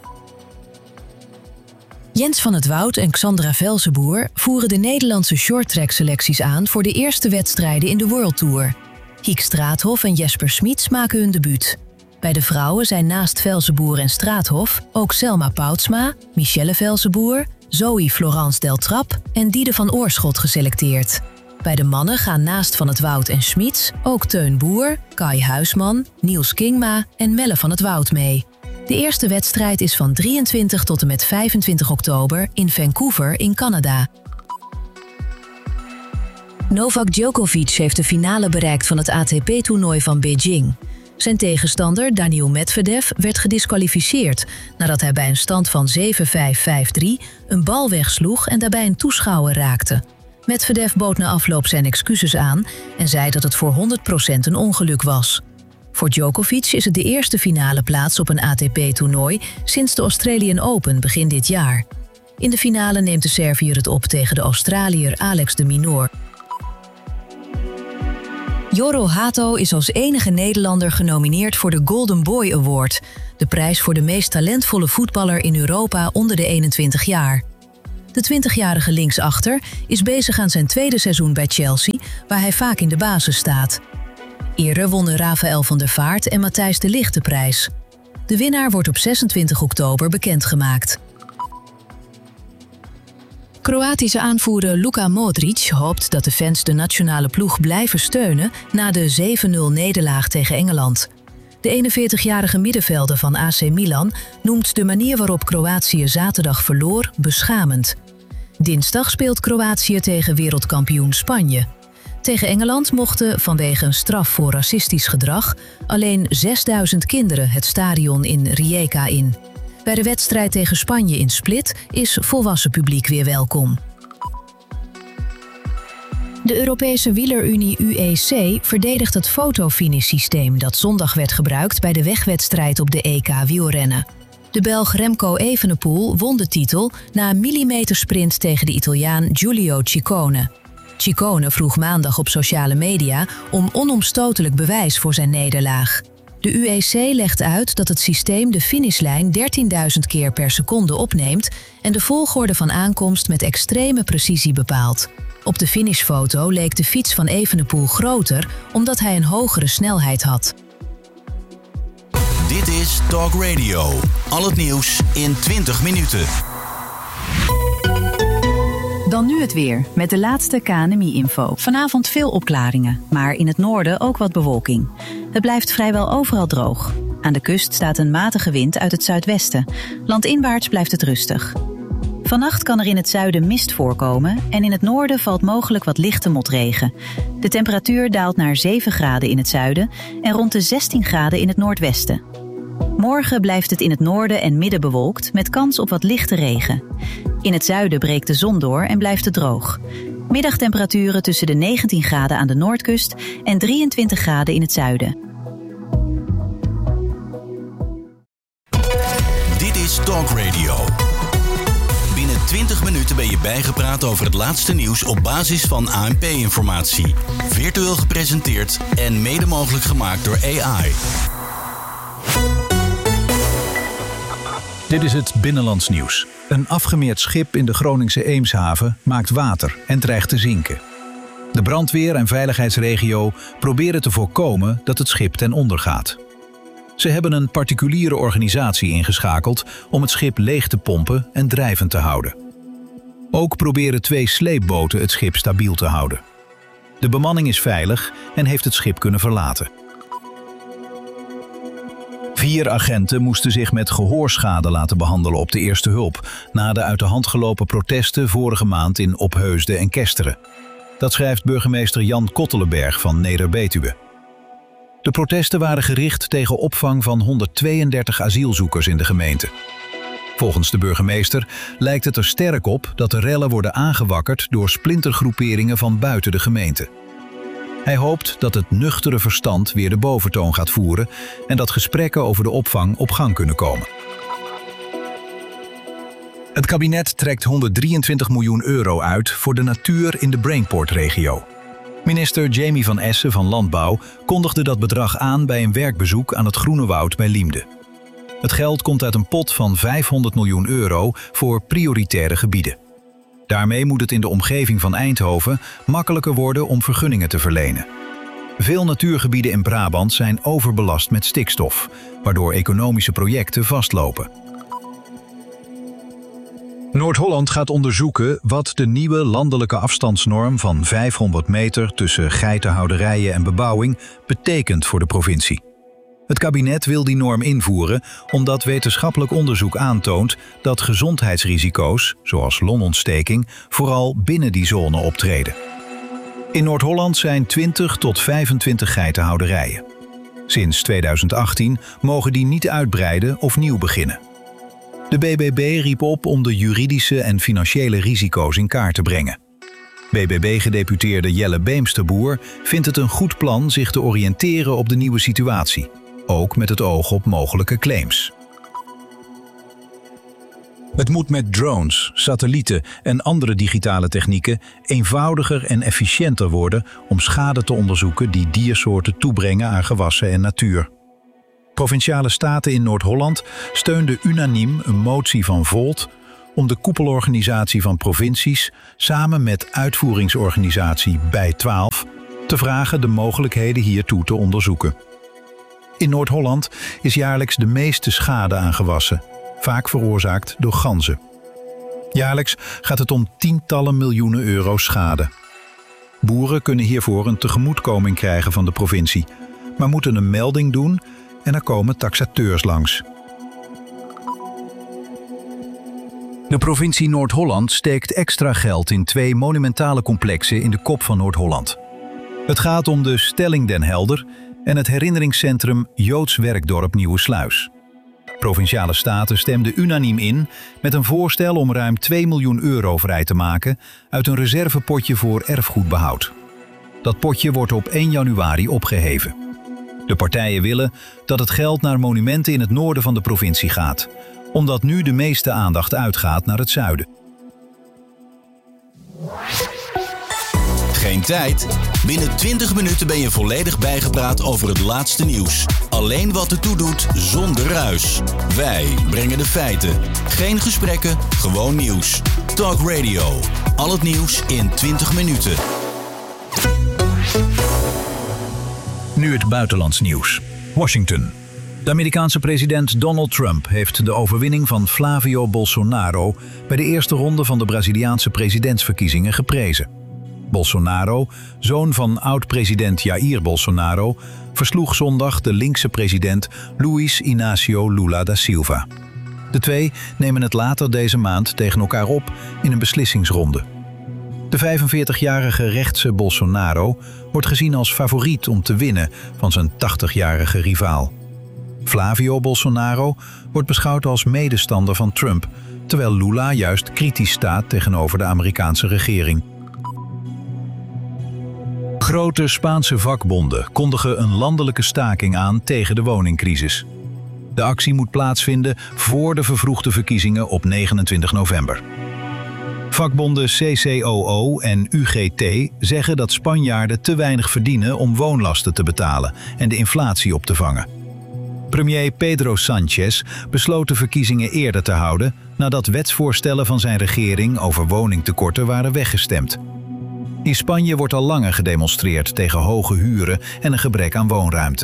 S4: Jens van het Woud en Xandra Velzenboer voeren de Nederlandse shorttrack selecties aan voor de eerste wedstrijden in de World Tour. Hiek Straathof en Jesper Smits maken hun debuut. Bij de vrouwen zijn naast Velzenboer en Straathof ook Selma Poutsma, Michelle Velzenboer, Zoe Florence Deltrap en Diede van Oorschot geselecteerd. Bij de mannen gaan naast Van het Woud en Smits ook Teun Boer, Kai Huisman, Niels Kingma en Melle van het Woud mee. De eerste wedstrijd is van drieëntwintig tot en met vijfentwintig oktober in Vancouver in Canada. Novak Djokovic heeft de finale bereikt van het A T P-toernooi van Beijing. Zijn tegenstander Daniil Medvedev werd gediskwalificeerd nadat hij bij een stand van zeven vijf vijf drie een bal wegsloeg en daarbij een toeschouwer raakte. Medvedev bood na afloop zijn excuses aan en zei dat het voor honderd procent een ongeluk was. Voor Djokovic is het de eerste finale plaats op een A T P-toernooi sinds de Australian Open begin dit jaar. In de finale neemt de Serviër het op tegen de Australiër Alex de Minaur. Jorro Hato is als enige Nederlander genomineerd voor de Golden Boy Award, de prijs voor de meest talentvolle voetballer in Europa onder de eenentwintig jaar. De twintigjarige linksachter is bezig aan zijn tweede seizoen bij Chelsea, waar hij vaak in de basis staat. Eerder wonnen Rafael van der Vaart en Matthijs de Ligt de prijs. De winnaar wordt op zesentwintig oktober bekendgemaakt. Kroatische aanvoerder Luka Modric hoopt dat de fans de nationale ploeg blijven steunen na de zeven nul nederlaag tegen Engeland. De eenenveertigjarige middenvelder van A C Milan noemt de manier waarop Kroatië zaterdag verloor beschamend. Dinsdag speelt Kroatië tegen wereldkampioen Spanje. Tegen Engeland mochten vanwege een straf voor racistisch gedrag alleen zesduizend kinderen het stadion in Rijeka in. Bij de wedstrijd tegen Spanje in Split is volwassen publiek weer welkom. De Europese wielerunie U E C verdedigt het fotofinish-systeem dat zondag werd gebruikt bij de wegwedstrijd op de E K wielrennen. De Belg Remco Evenepoel won de titel na een millimetersprint tegen de Italiaan Giulio Ciccone. Ciccone vroeg maandag op sociale media om onomstotelijk bewijs voor zijn nederlaag. De U E C legt uit dat het systeem de finishlijn dertienduizend keer per seconde opneemt en de volgorde van aankomst met extreme precisie bepaalt. Op de finishfoto leek de fiets van Evenepoel groter omdat hij een hogere snelheid had.
S2: Dit is Talk Radio. Al het nieuws in twintig minuten.
S1: Dan nu het weer, met de laatste K N M I-info. Vanavond veel opklaringen, maar in het noorden ook wat bewolking. Het blijft vrijwel overal droog. Aan de kust staat een matige wind uit het zuidwesten. Landinwaarts blijft het rustig. Vannacht kan er in het zuiden mist voorkomen en in het noorden valt mogelijk wat lichte motregen. De temperatuur daalt naar zeven graden in het zuiden en rond de zestien graden in het noordwesten. Morgen blijft het in het noorden en midden bewolkt met kans op wat lichte regen. In het zuiden breekt de zon door en blijft het droog. Middagtemperaturen tussen de negentien graden aan de noordkust en drieëntwintig graden in het zuiden.
S2: Dit is Talk Radio. Binnen twintig minuten ben je bijgepraat over het laatste nieuws op basis van A N P-informatie. Virtueel gepresenteerd en mede mogelijk gemaakt door A I.
S3: Dit is het Binnenlands nieuws. Een afgemeerd schip in de Groningse Eemshaven maakt water en dreigt te zinken. De brandweer en veiligheidsregio proberen te voorkomen dat het schip ten onder gaat. Ze hebben een particuliere organisatie ingeschakeld om het schip leeg te pompen en drijvend te houden. Ook proberen twee sleepboten het schip stabiel te houden. De bemanning is veilig en heeft het schip kunnen verlaten. Vier agenten moesten zich met gehoorschade laten behandelen op de eerste hulp na de uit de hand gelopen protesten vorige maand in Opheusden en Kesteren. Dat schrijft burgemeester Jan Kottelenberg van Neder-Betuwe. De protesten waren gericht tegen opvang van honderdtweeëndertig asielzoekers in de gemeente. Volgens de burgemeester lijkt het er sterk op dat de rellen worden aangewakkerd door splintergroeperingen van buiten de gemeente. Hij hoopt dat het nuchtere verstand weer de boventoon gaat voeren en dat gesprekken over de opvang op gang kunnen komen. Het kabinet trekt honderddrieëntwintig miljoen euro uit voor de natuur in de Brainport-regio. Minister Jamie van Essen van Landbouw kondigde dat bedrag aan bij een werkbezoek aan het Groene Woud bij Liemde. Het geld komt uit een pot van vijfhonderd miljoen euro voor prioritaire gebieden. Daarmee moet het in de omgeving van Eindhoven makkelijker worden om vergunningen te verlenen. Veel natuurgebieden in Brabant zijn overbelast met stikstof, waardoor economische projecten vastlopen. Noord-Holland gaat onderzoeken wat de nieuwe landelijke afstandsnorm van vijfhonderd meter tussen geitenhouderijen en bebouwing betekent voor de provincie. Het kabinet wil die norm invoeren omdat wetenschappelijk onderzoek aantoont dat gezondheidsrisico's, zoals longontsteking, vooral binnen die zone optreden. In Noord-Holland zijn twintig tot vijfentwintig geitenhouderijen. Sinds tweeduizend achttien mogen die niet uitbreiden of nieuw beginnen. De B B B riep op om de juridische en financiële risico's in kaart te brengen. B B B-gedeputeerde Jelle Beemsterboer vindt het een goed plan zich te oriënteren op de nieuwe situatie, ook met het oog op mogelijke claims. Het moet met drones, satellieten en andere digitale technieken eenvoudiger en efficiënter worden om schade te onderzoeken die diersoorten toebrengen aan gewassen en natuur. Provinciale staten in Noord-Holland steunden unaniem een motie van Volt om de koepelorganisatie van provincies samen met uitvoeringsorganisatie bij twaalf te vragen de mogelijkheden hiertoe te onderzoeken. In Noord-Holland is jaarlijks de meeste schade aan gewassen, vaak veroorzaakt door ganzen. Jaarlijks gaat het om tientallen miljoenen euro schade. Boeren kunnen hiervoor een tegemoetkoming krijgen van de provincie, maar moeten een melding doen en er komen taxateurs langs. De provincie Noord-Holland steekt extra geld in twee monumentale complexen in de kop van Noord-Holland. Het gaat om de Stelling Den Helder en het herinneringscentrum Joods Werkdorp Nieuwesluis. Provinciale staten stemden unaniem in met een voorstel om ruim twee miljoen euro vrij te maken uit een reservepotje voor erfgoedbehoud. Dat potje wordt op één januari opgeheven. De partijen willen dat het geld naar monumenten in het noorden van de provincie gaat, omdat nu de meeste aandacht uitgaat naar het zuiden.
S2: Geen tijd? Binnen twintig minuten ben je volledig bijgepraat over het laatste nieuws. Alleen wat ertoe doet, zonder ruis. Wij brengen de feiten. Geen gesprekken, gewoon nieuws. Talk Radio. Al het nieuws in twintig minuten.
S3: Nu het buitenlands nieuws. Washington. De Amerikaanse president Donald Trump heeft de overwinning van Flavio Bolsonaro bij de eerste ronde van de Braziliaanse presidentsverkiezingen geprezen. Bolsonaro, zoon van oud-president Jair Bolsonaro, versloeg zondag de linkse president Luiz Inácio Lula da Silva. De twee nemen het later deze maand tegen elkaar op in een beslissingsronde. De vijfenveertigjarige rechtse Bolsonaro wordt gezien als favoriet om te winnen van zijn tachtigjarige rivaal. Flavio Bolsonaro wordt beschouwd als medestander van Trump, terwijl Lula juist kritisch staat tegenover de Amerikaanse regering. Grote Spaanse vakbonden kondigen een landelijke staking aan tegen de woningcrisis. De actie moet plaatsvinden voor de vervroegde verkiezingen op negenentwintig november. Vakbonden C C O O en U G T zeggen dat Spanjaarden te weinig verdienen om woonlasten te betalen en de inflatie op te vangen. Premier Pedro Sánchez besloot de verkiezingen eerder te houden nadat wetsvoorstellen van zijn regering over woningtekorten waren weggestemd. In Spanje wordt al langer gedemonstreerd tegen hoge huren en een gebrek aan woonruimte.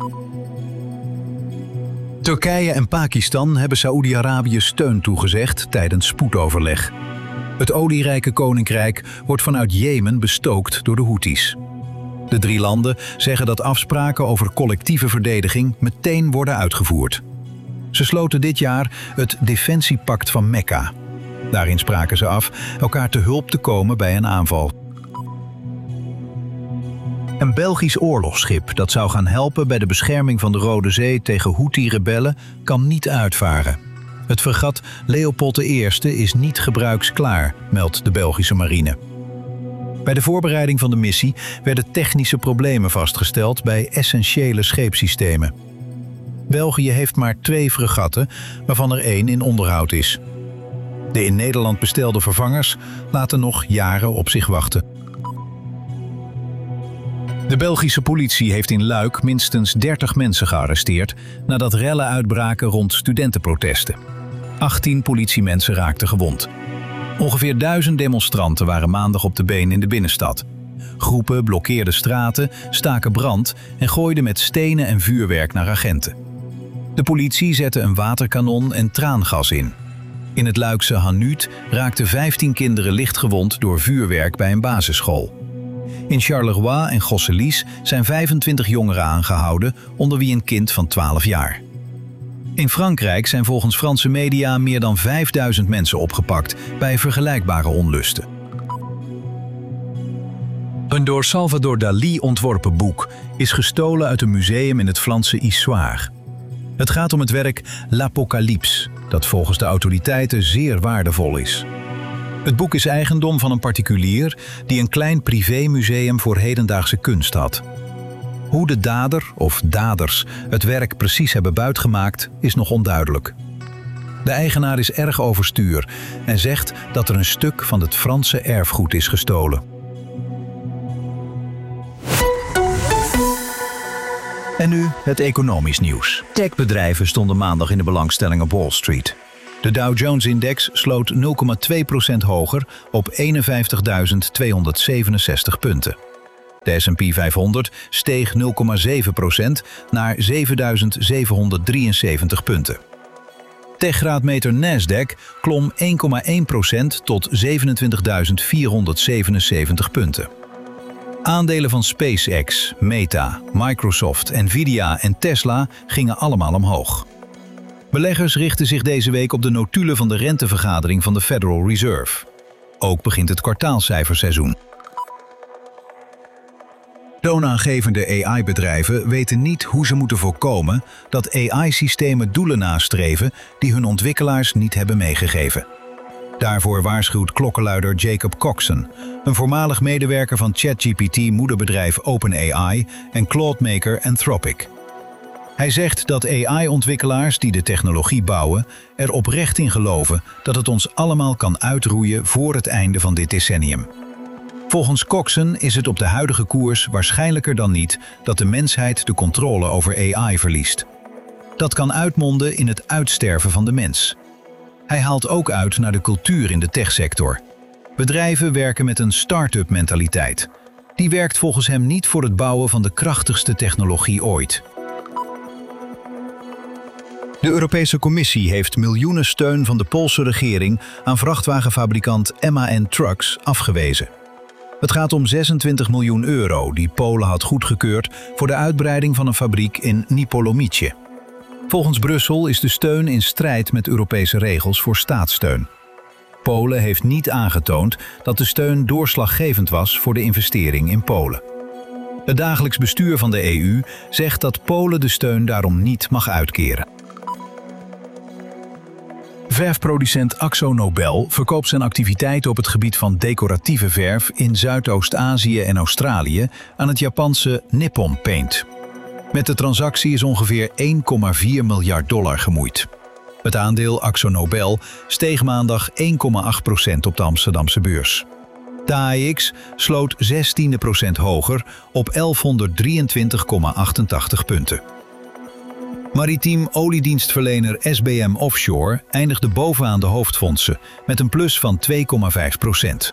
S3: Turkije en Pakistan hebben Saoedi-Arabië steun toegezegd tijdens spoedoverleg. Het olierijke koninkrijk wordt vanuit Jemen bestookt door de Houthis. De drie landen zeggen dat afspraken over collectieve verdediging meteen worden uitgevoerd. Ze sloten dit jaar het Defensiepact van Mekka. Daarin spraken ze af elkaar te hulp te komen bij een aanval. Een Belgisch oorlogsschip dat zou gaan helpen bij de bescherming van de Rode Zee tegen Houthi-rebellen kan niet uitvaren. Het fregat Leopold de Eerste is niet gebruiksklaar, meldt de Belgische marine. Bij de voorbereiding van de missie werden technische problemen vastgesteld bij essentiële scheepssystemen. België heeft maar twee fregatten, waarvan er één in onderhoud is. De in Nederland bestelde vervangers laten nog jaren op zich wachten. De Belgische politie heeft in Luik minstens dertig mensen gearresteerd nadat rellen uitbraken rond studentenprotesten. achttien politiemensen raakten gewond. Ongeveer duizend demonstranten waren maandag op de been in de binnenstad. Groepen blokkeerden straten, staken brand en gooiden met stenen en vuurwerk naar agenten. De politie zette een waterkanon en traangas in. In het Luikse Hanuut raakten vijftien kinderen lichtgewond door vuurwerk bij een basisschool. In Charleroi en Gosselies zijn vijfentwintig jongeren aangehouden, onder wie een kind van twaalf jaar. In Frankrijk zijn volgens Franse media meer dan vijfduizend mensen opgepakt bij vergelijkbare onlusten. Een door Salvador Dalí ontworpen boek is gestolen uit een museum in het Franse Issoire. Het gaat om het werk L'Apocalypse, dat volgens de autoriteiten zeer waardevol is. Het boek is eigendom van een particulier die een klein privémuseum voor hedendaagse kunst had. Hoe de dader of daders het werk precies hebben buitgemaakt is nog onduidelijk. De eigenaar is erg overstuur en zegt dat er een stuk van het Franse erfgoed is gestolen. En nu het economisch nieuws. Techbedrijven stonden maandag in de belangstelling op Wall Street. De Dow Jones-index sloot nul komma twee procent hoger op eenenvijftigduizend tweehonderdzevenenzestig punten. De S en P vijfhonderd steeg nul komma zeven procent naar zevenduizend zevenhonderddrieënzeventig punten. Techgraadmeter Nasdaq klom één komma één procent tot zevenentwintigduizend vierhonderdzevenenzeventig punten. Aandelen van SpaceX, Meta, Microsoft, Nvidia en Tesla gingen allemaal omhoog. Beleggers richten zich deze week op de notulen van de rentevergadering van de Federal Reserve. Ook begint het kwartaalcijferseizoen. Toonaangevende A I-bedrijven weten niet hoe ze moeten voorkomen dat A I-systemen doelen nastreven die hun ontwikkelaars niet hebben meegegeven. Daarvoor waarschuwt klokkenluider Jacob Coxon, een voormalig medewerker van ChatGPT-moederbedrijf OpenAI en cloudmaker Anthropic. Hij zegt dat A I-ontwikkelaars die de technologie bouwen er oprecht in geloven dat het ons allemaal kan uitroeien voor het einde van dit decennium. Volgens Coxon is het op de huidige koers waarschijnlijker dan niet dat de mensheid de controle over A I verliest. Dat kan uitmonden in het uitsterven van de mens. Hij haalt ook uit naar de cultuur in de techsector. Bedrijven werken met een start-up mentaliteit. Die werkt volgens hem niet voor het bouwen van de krachtigste technologie ooit. De Europese Commissie heeft miljoenen steun van de Poolse regering aan vrachtwagenfabrikant M A N Trucks afgewezen. Het gaat om zesentwintig miljoen euro die Polen had goedgekeurd voor de uitbreiding van een fabriek in Nipolomice. Volgens Brussel is de steun in strijd met Europese regels voor staatssteun. Polen heeft niet aangetoond dat de steun doorslaggevend was voor de investering in Polen. Het dagelijks bestuur van de E U zegt dat Polen de steun daarom niet mag uitkeren. Verfproducent AkzoNobel verkoopt zijn activiteiten op het gebied van decoratieve verf in Zuidoost-Azië en Australië aan het Japanse Nippon Paint. Met de transactie is ongeveer één komma vier miljard dollar gemoeid. Het aandeel AkzoNobel steeg maandag één komma acht procent op de Amsterdamse beurs. De A E X sloot zestien procent hoger op elfhonderddrieëntwintig komma achtentachtig punten. Maritiem oliedienstverlener S B M Offshore eindigde bovenaan de hoofdfondsen met een plus van twee komma vijf procent.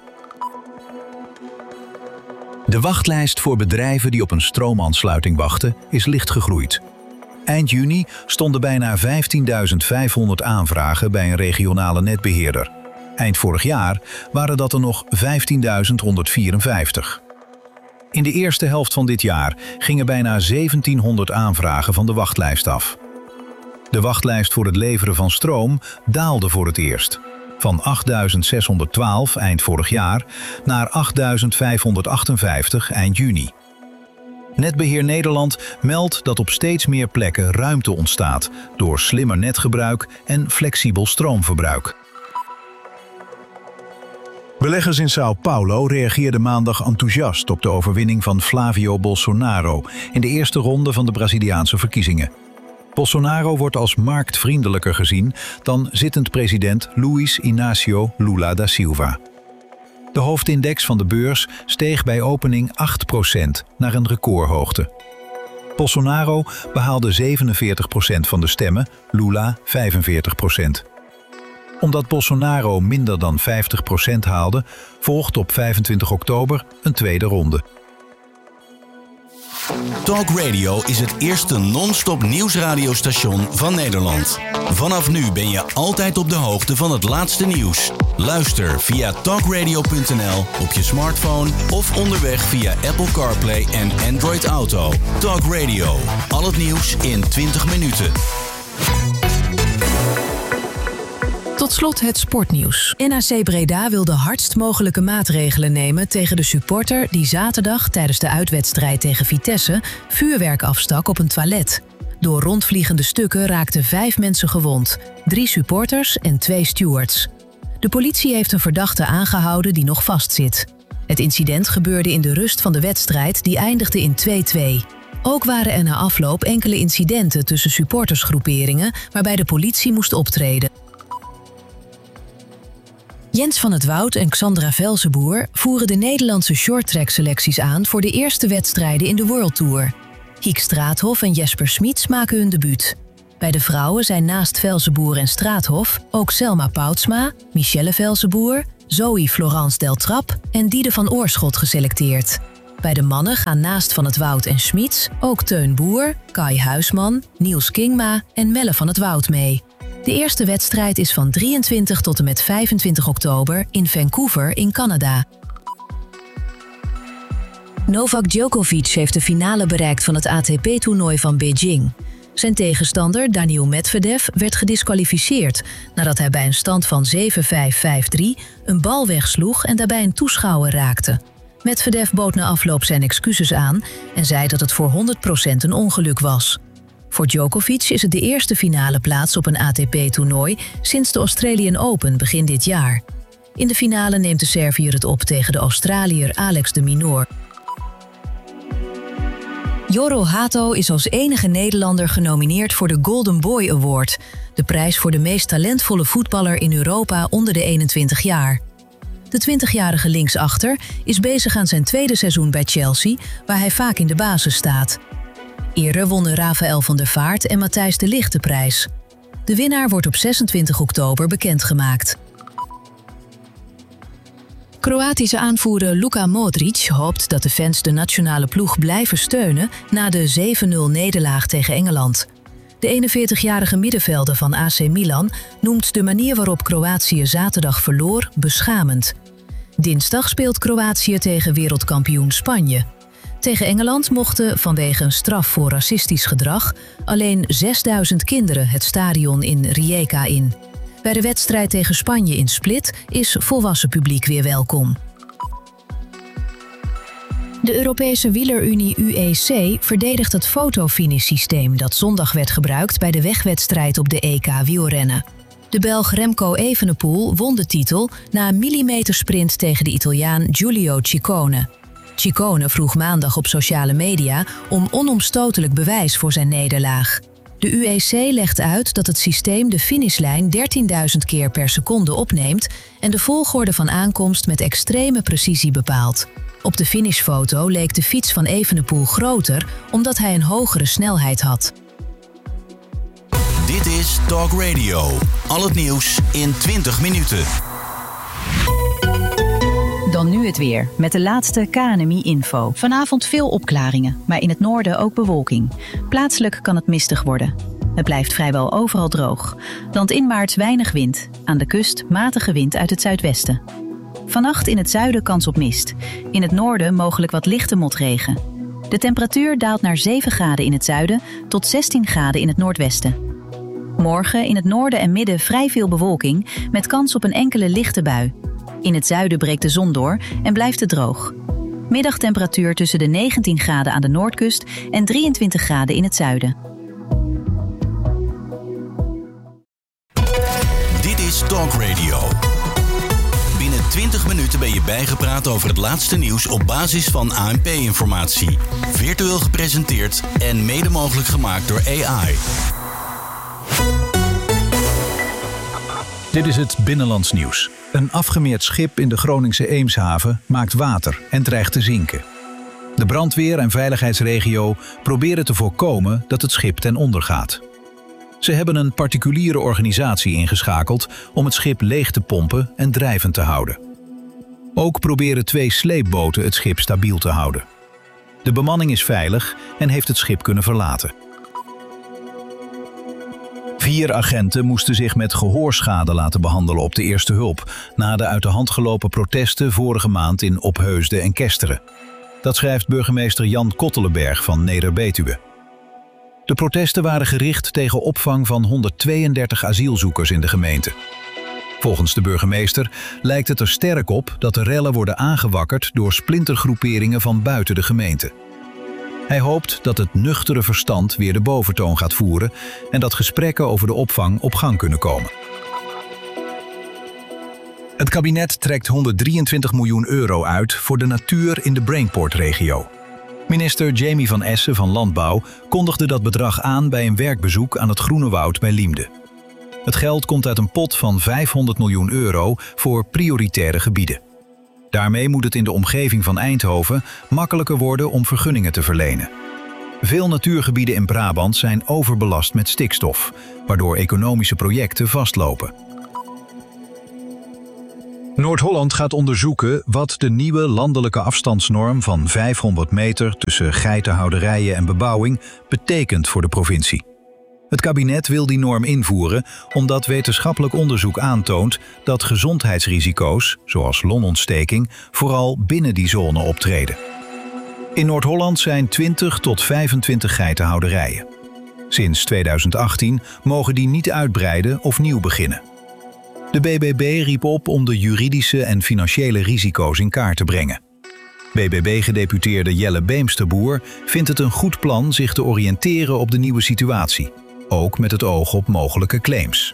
S3: De wachtlijst voor bedrijven die op een stroomaansluiting wachten is licht gegroeid. Eind juni stonden bijna vijftienduizend vijfhonderd aanvragen bij een regionale netbeheerder. Eind vorig jaar waren dat er nog vijftienduizend honderdvierenvijftig. In de eerste helft van dit jaar gingen bijna zeventienhonderd aanvragen van de wachtlijst af. De wachtlijst voor het leveren van stroom daalde voor het eerst. Van achtduizend zeshonderdtwaalf eind vorig jaar naar achtduizend vijfhonderdachtenvijftig eind juni. Netbeheer Nederland meldt dat op steeds meer plekken ruimte ontstaat door slimmer netgebruik en flexibel stroomverbruik. Beleggers in São Paulo reageerden maandag enthousiast op de overwinning van Flávio Bolsonaro in de eerste ronde van de Braziliaanse verkiezingen. Bolsonaro wordt als marktvriendelijker gezien dan zittend president Luiz Inácio Lula da Silva. De hoofdindex van de beurs steeg bij opening acht procent naar een recordhoogte. Bolsonaro behaalde zevenenveertig procent van de stemmen, Lula vijfenveertig procent. Omdat Bolsonaro minder dan vijftig procent haalde, volgt op vijfentwintig oktober een tweede ronde.
S2: Talk Radio is het eerste non-stop nieuwsradiostation van Nederland. Vanaf nu ben je altijd op de hoogte van het laatste nieuws. Luister via talkradio punt n l op je smartphone of onderweg via Apple CarPlay en Android Auto. Talk Radio, al het nieuws in twintig minuten.
S4: Tot slot het sportnieuws. N A C Breda wil de hardst mogelijke maatregelen nemen tegen de supporter die zaterdag tijdens de uitwedstrijd tegen Vitesse vuurwerk afstak op een toilet. Door rondvliegende stukken raakten vijf mensen gewond, drie supporters en twee stewards. De politie heeft een verdachte aangehouden die nog vastzit. Het incident gebeurde in de rust van de wedstrijd die eindigde in twee-twee. Ook waren er na afloop enkele incidenten tussen supportersgroeperingen waarbij de politie moest optreden. Jens van het Woud en Xandra Velzenboer voeren de Nederlandse shorttrack-selecties aan voor de eerste wedstrijden in de World Tour. Hiek Straathof en Jesper Smits maken hun debuut. Bij de vrouwen zijn naast Velzenboer en Straathof ook Selma Poutsma, Michelle Velzenboer, Zoe Florence Deltrap en Diede van Oorschot geselecteerd. Bij de mannen gaan naast Van het Woud en Smits ook Teun Boer, Kai Huisman, Niels Kingma en Melle van het Woud mee. De eerste wedstrijd is van drieëntwintig tot en met vijfentwintig oktober in Vancouver in Canada. Novak Djokovic heeft de finale bereikt van het A T P-toernooi van Beijing. Zijn tegenstander Daniil Medvedev werd gediskwalificeerd nadat hij bij een stand van zeven vijf vijf drie een bal wegsloeg en daarbij een toeschouwer raakte. Medvedev bood na afloop zijn excuses aan en zei dat het voor honderd procent een ongeluk was. Voor Djokovic is het de eerste finale plaats op een A T P-toernooi sinds de Australian Open begin dit jaar. In de finale neemt de Serviër het op tegen de Australiër Alex de Minaur. Jorro Hato is als enige Nederlander genomineerd voor de Golden Boy Award, de prijs voor de meest talentvolle voetballer in Europa onder de eenentwintig jaar. De twintigjarige linksachter is bezig aan zijn tweede seizoen bij Chelsea, waar hij vaak in de basis staat. Eerder wonnen Rafael van der Vaart en Matthijs de Ligt de prijs. De winnaar wordt op zesentwintig oktober bekendgemaakt. Kroatische aanvoerder Luka Modric hoopt dat de fans de nationale ploeg blijven steunen na de zeven nul nederlaag tegen Engeland. De eenenveertigjarige middenvelder van A C Milan noemt de manier waarop Kroatië zaterdag verloor beschamend. Dinsdag speelt Kroatië tegen wereldkampioen Spanje. Tegen Engeland mochten vanwege een straf voor racistisch gedrag alleen zesduizend kinderen het stadion in Rijeka in. Bij de wedstrijd tegen Spanje in Split is volwassen publiek weer welkom. De Europese wielerunie U E C verdedigt het fotofinish-systeem dat zondag werd gebruikt bij de wegwedstrijd op de E K wielrennen. De Belg Remco Evenepoel won de titel na een millimetersprint tegen de Italiaan Giulio Ciccone. Ciccone vroeg maandag op sociale media om onomstotelijk bewijs voor zijn nederlaag. De U E C legt uit dat het systeem de finishlijn dertienduizend keer per seconde opneemt en de volgorde van aankomst met extreme precisie bepaalt. Op de finishfoto leek de fiets van Evenepoel groter omdat hij een hogere snelheid had.
S2: Dit is Talk Radio. Al het nieuws in twintig minuten.
S1: Dan nu het weer, met de laatste K N M I-info. Vanavond veel opklaringen, maar in het noorden ook bewolking. Plaatselijk kan het mistig worden. Het blijft vrijwel overal droog. Landinwaarts weinig wind. Aan de kust matige wind uit het zuidwesten. Vannacht in het zuiden kans op mist. In het noorden mogelijk wat lichte motregen. De temperatuur daalt naar zeven graden in het zuiden tot zestien graden in het noordwesten. Morgen in het noorden en midden vrij veel bewolking met kans op een enkele lichte bui. In het zuiden breekt de zon door en blijft het droog. Middagtemperatuur tussen de negentien graden aan de noordkust en drieëntwintig graden in het zuiden.
S2: Dit is Talk Radio. Binnen twintig minuten ben je bijgepraat over het laatste nieuws op basis van A N P-informatie. Virtueel gepresenteerd en mede mogelijk gemaakt door A I.
S3: Dit is het Binnenlands nieuws. Een afgemeerd schip in de Groningse Eemshaven maakt water en dreigt te zinken. De brandweer en veiligheidsregio proberen te voorkomen dat het schip ten onder gaat. Ze hebben een particuliere organisatie ingeschakeld om het schip leeg te pompen en drijvend te houden. Ook proberen twee sleepboten het schip stabiel te houden. De bemanning is veilig en heeft het schip kunnen verlaten. Vier agenten moesten zich met gehoorschade laten behandelen op de eerste hulp na de uit de hand gelopen protesten vorige maand in Opheusden en Kesteren. Dat schrijft burgemeester Jan Kottelenberg van Neder-Betuwe. De protesten waren gericht tegen opvang van honderdtweeëndertig asielzoekers in de gemeente. Volgens de burgemeester lijkt het er sterk op dat de rellen worden aangewakkerd door splintergroeperingen van buiten de gemeente. Hij hoopt dat het nuchtere verstand weer de boventoon gaat voeren en dat gesprekken over de opvang op gang kunnen komen. Het kabinet trekt honderddrieëntwintig miljoen euro uit voor de natuur in de Brainport-regio. Minister Jamie van Essen van Landbouw kondigde dat bedrag aan bij een werkbezoek aan het Groene Woud bij Liemde. Het geld komt uit een pot van vijfhonderd miljoen euro voor prioritaire gebieden. Daarmee moet het in de omgeving van Eindhoven makkelijker worden om vergunningen te verlenen. Veel natuurgebieden in Brabant zijn overbelast met stikstof, waardoor economische projecten vastlopen. Noord-Holland gaat onderzoeken wat de nieuwe landelijke afstandsnorm van vijfhonderd meter tussen geitenhouderijen en bebouwing betekent voor de provincie. Het kabinet wil die norm invoeren omdat wetenschappelijk onderzoek aantoont dat gezondheidsrisico's, zoals longontsteking, vooral binnen die zone optreden. In Noord-Holland zijn twintig tot vijfentwintig geitenhouderijen. Sinds tweeduizend achttien mogen die niet uitbreiden of nieuw beginnen. De B B B riep op om de juridische en financiële risico's in kaart te brengen. B B B-gedeputeerde Jelle Beemsterboer vindt het een goed plan zich te oriënteren op de nieuwe situatie, ook met het oog op mogelijke claims.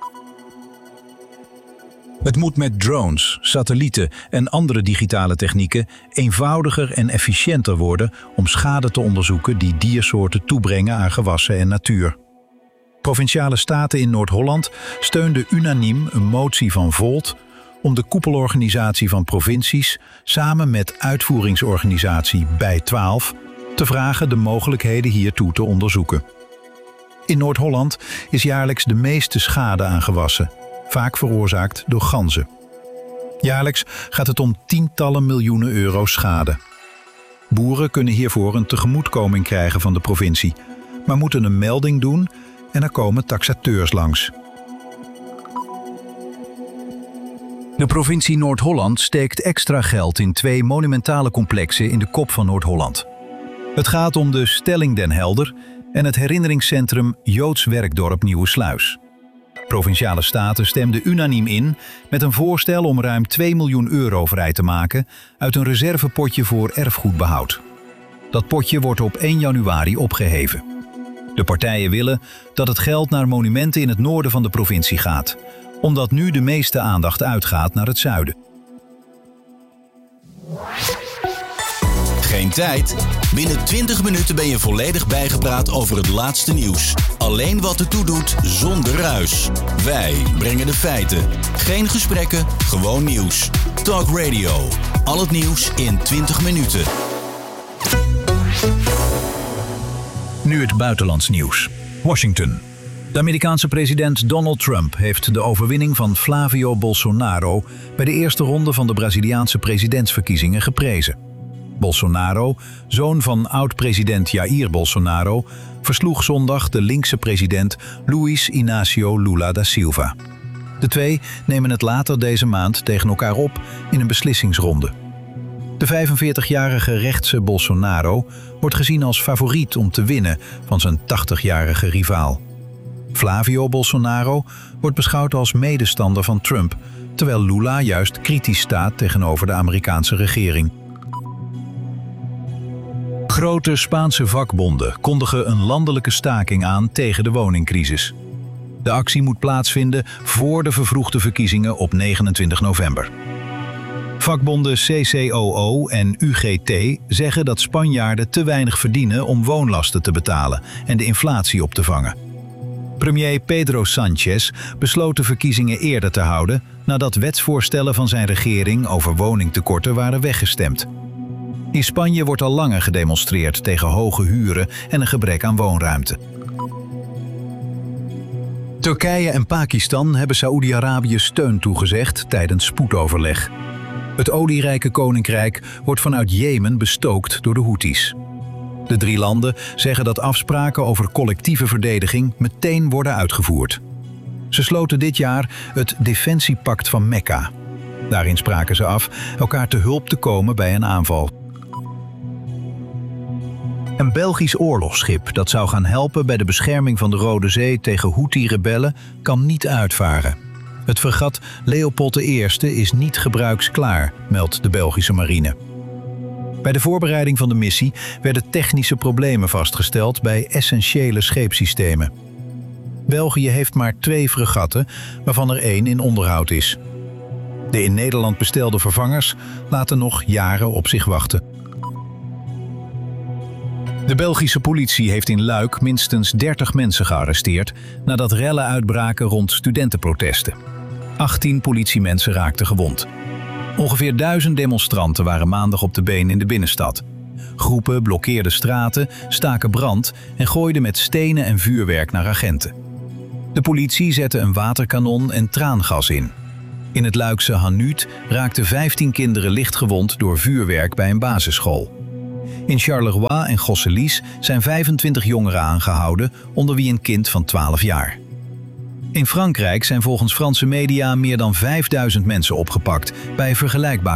S3: Het moet met drones, satellieten en andere digitale technieken eenvoudiger en efficiënter worden om schade te onderzoeken die diersoorten toebrengen aan gewassen en natuur. Provinciale staten in Noord-Holland steunden unaniem een motie van Volt om de koepelorganisatie van provincies samen met uitvoeringsorganisatie Bij twaalf te vragen de mogelijkheden hiertoe te onderzoeken. In Noord-Holland is jaarlijks de meeste schade aan gewassen, vaak veroorzaakt door ganzen. Jaarlijks gaat het om tientallen miljoenen euro schade. Boeren kunnen hiervoor een tegemoetkoming krijgen van de provincie, maar moeten een melding doen en er komen taxateurs langs. De provincie Noord-Holland steekt extra geld in twee monumentale complexen in de kop van Noord-Holland. Het gaat om de Stelling Den Helder en het herinneringscentrum Joods Werkdorp Nieuwesluis. Provinciale staten stemden unaniem in met een voorstel om ruim twee miljoen euro vrij te maken uit een reservepotje voor erfgoedbehoud. Dat potje wordt op één januari opgeheven. De partijen willen dat het geld naar monumenten in het noorden van de provincie gaat, omdat nu de meeste aandacht uitgaat naar het zuiden.
S2: Geen tijd? Binnen twintig minuten ben je volledig bijgepraat over het laatste nieuws. Alleen wat ertoe doet, zonder ruis. Wij brengen de feiten. Geen gesprekken, gewoon nieuws. Talk Radio. Al het nieuws in twintig minuten.
S3: Nu het buitenlands nieuws. Washington. De Amerikaanse president Donald Trump heeft de overwinning van Flavio Bolsonaro bij de eerste ronde van de Braziliaanse presidentsverkiezingen geprezen. Bolsonaro, zoon van oud-president Jair Bolsonaro, versloeg zondag de linkse president Luiz Inácio Lula da Silva. De twee nemen het later deze maand tegen elkaar op in een beslissingsronde. De vijfenveertigjarige rechtse Bolsonaro wordt gezien als favoriet om te winnen van zijn tachtigjarige rivaal. Flavio Bolsonaro wordt beschouwd als medestander van Trump, terwijl Lula juist kritisch staat tegenover de Amerikaanse regering. Grote Spaanse vakbonden kondigen een landelijke staking aan tegen de woningcrisis. De actie moet plaatsvinden voor de vervroegde verkiezingen op negenentwintig november. Vakbonden C C O O en U G T zeggen dat Spanjaarden te weinig verdienen om woonlasten te betalen en de inflatie op te vangen. Premier Pedro Sánchez besloot de verkiezingen eerder te houden nadat wetsvoorstellen van zijn regering over woningtekorten waren weggestemd. In Spanje wordt al langer gedemonstreerd tegen hoge huren en een gebrek aan woonruimte. Turkije en Pakistan hebben Saoedi-Arabië steun toegezegd tijdens spoedoverleg. Het olierijke koninkrijk wordt vanuit Jemen bestookt door de Houthis. De drie landen zeggen dat afspraken over collectieve verdediging meteen worden uitgevoerd. Ze sloten dit jaar het Defensiepact van Mekka. Daarin spraken ze af elkaar te hulp te komen bij een aanval. Een Belgisch oorlogsschip dat zou gaan helpen bij de bescherming van de Rode Zee tegen Houthi-rebellen kan niet uitvaren. Het fregat Leopold de Eerste is niet gebruiksklaar, meldt de Belgische marine. Bij de voorbereiding van de missie werden technische problemen vastgesteld bij essentiële scheepssystemen. België heeft maar twee fregatten, waarvan er één in onderhoud is. De in Nederland bestelde vervangers laten nog jaren op zich wachten. De Belgische politie heeft in Luik minstens dertig mensen gearresteerd nadat rellen uitbraken rond studentenprotesten. achttien politiemensen raakten gewond. Ongeveer duizend demonstranten waren maandag op de been in de binnenstad. Groepen blokkeerden straten, staken brand en gooiden met stenen en vuurwerk naar agenten. De politie zette een waterkanon en traangas in. In het Luikse Hanuut raakten vijftien kinderen lichtgewond door vuurwerk bij een basisschool. In Charleroi en Gosselies zijn vijfentwintig jongeren aangehouden, onder wie een kind van twaalf jaar. In Frankrijk zijn volgens Franse media meer dan vijfduizend mensen opgepakt bij vergelijkbare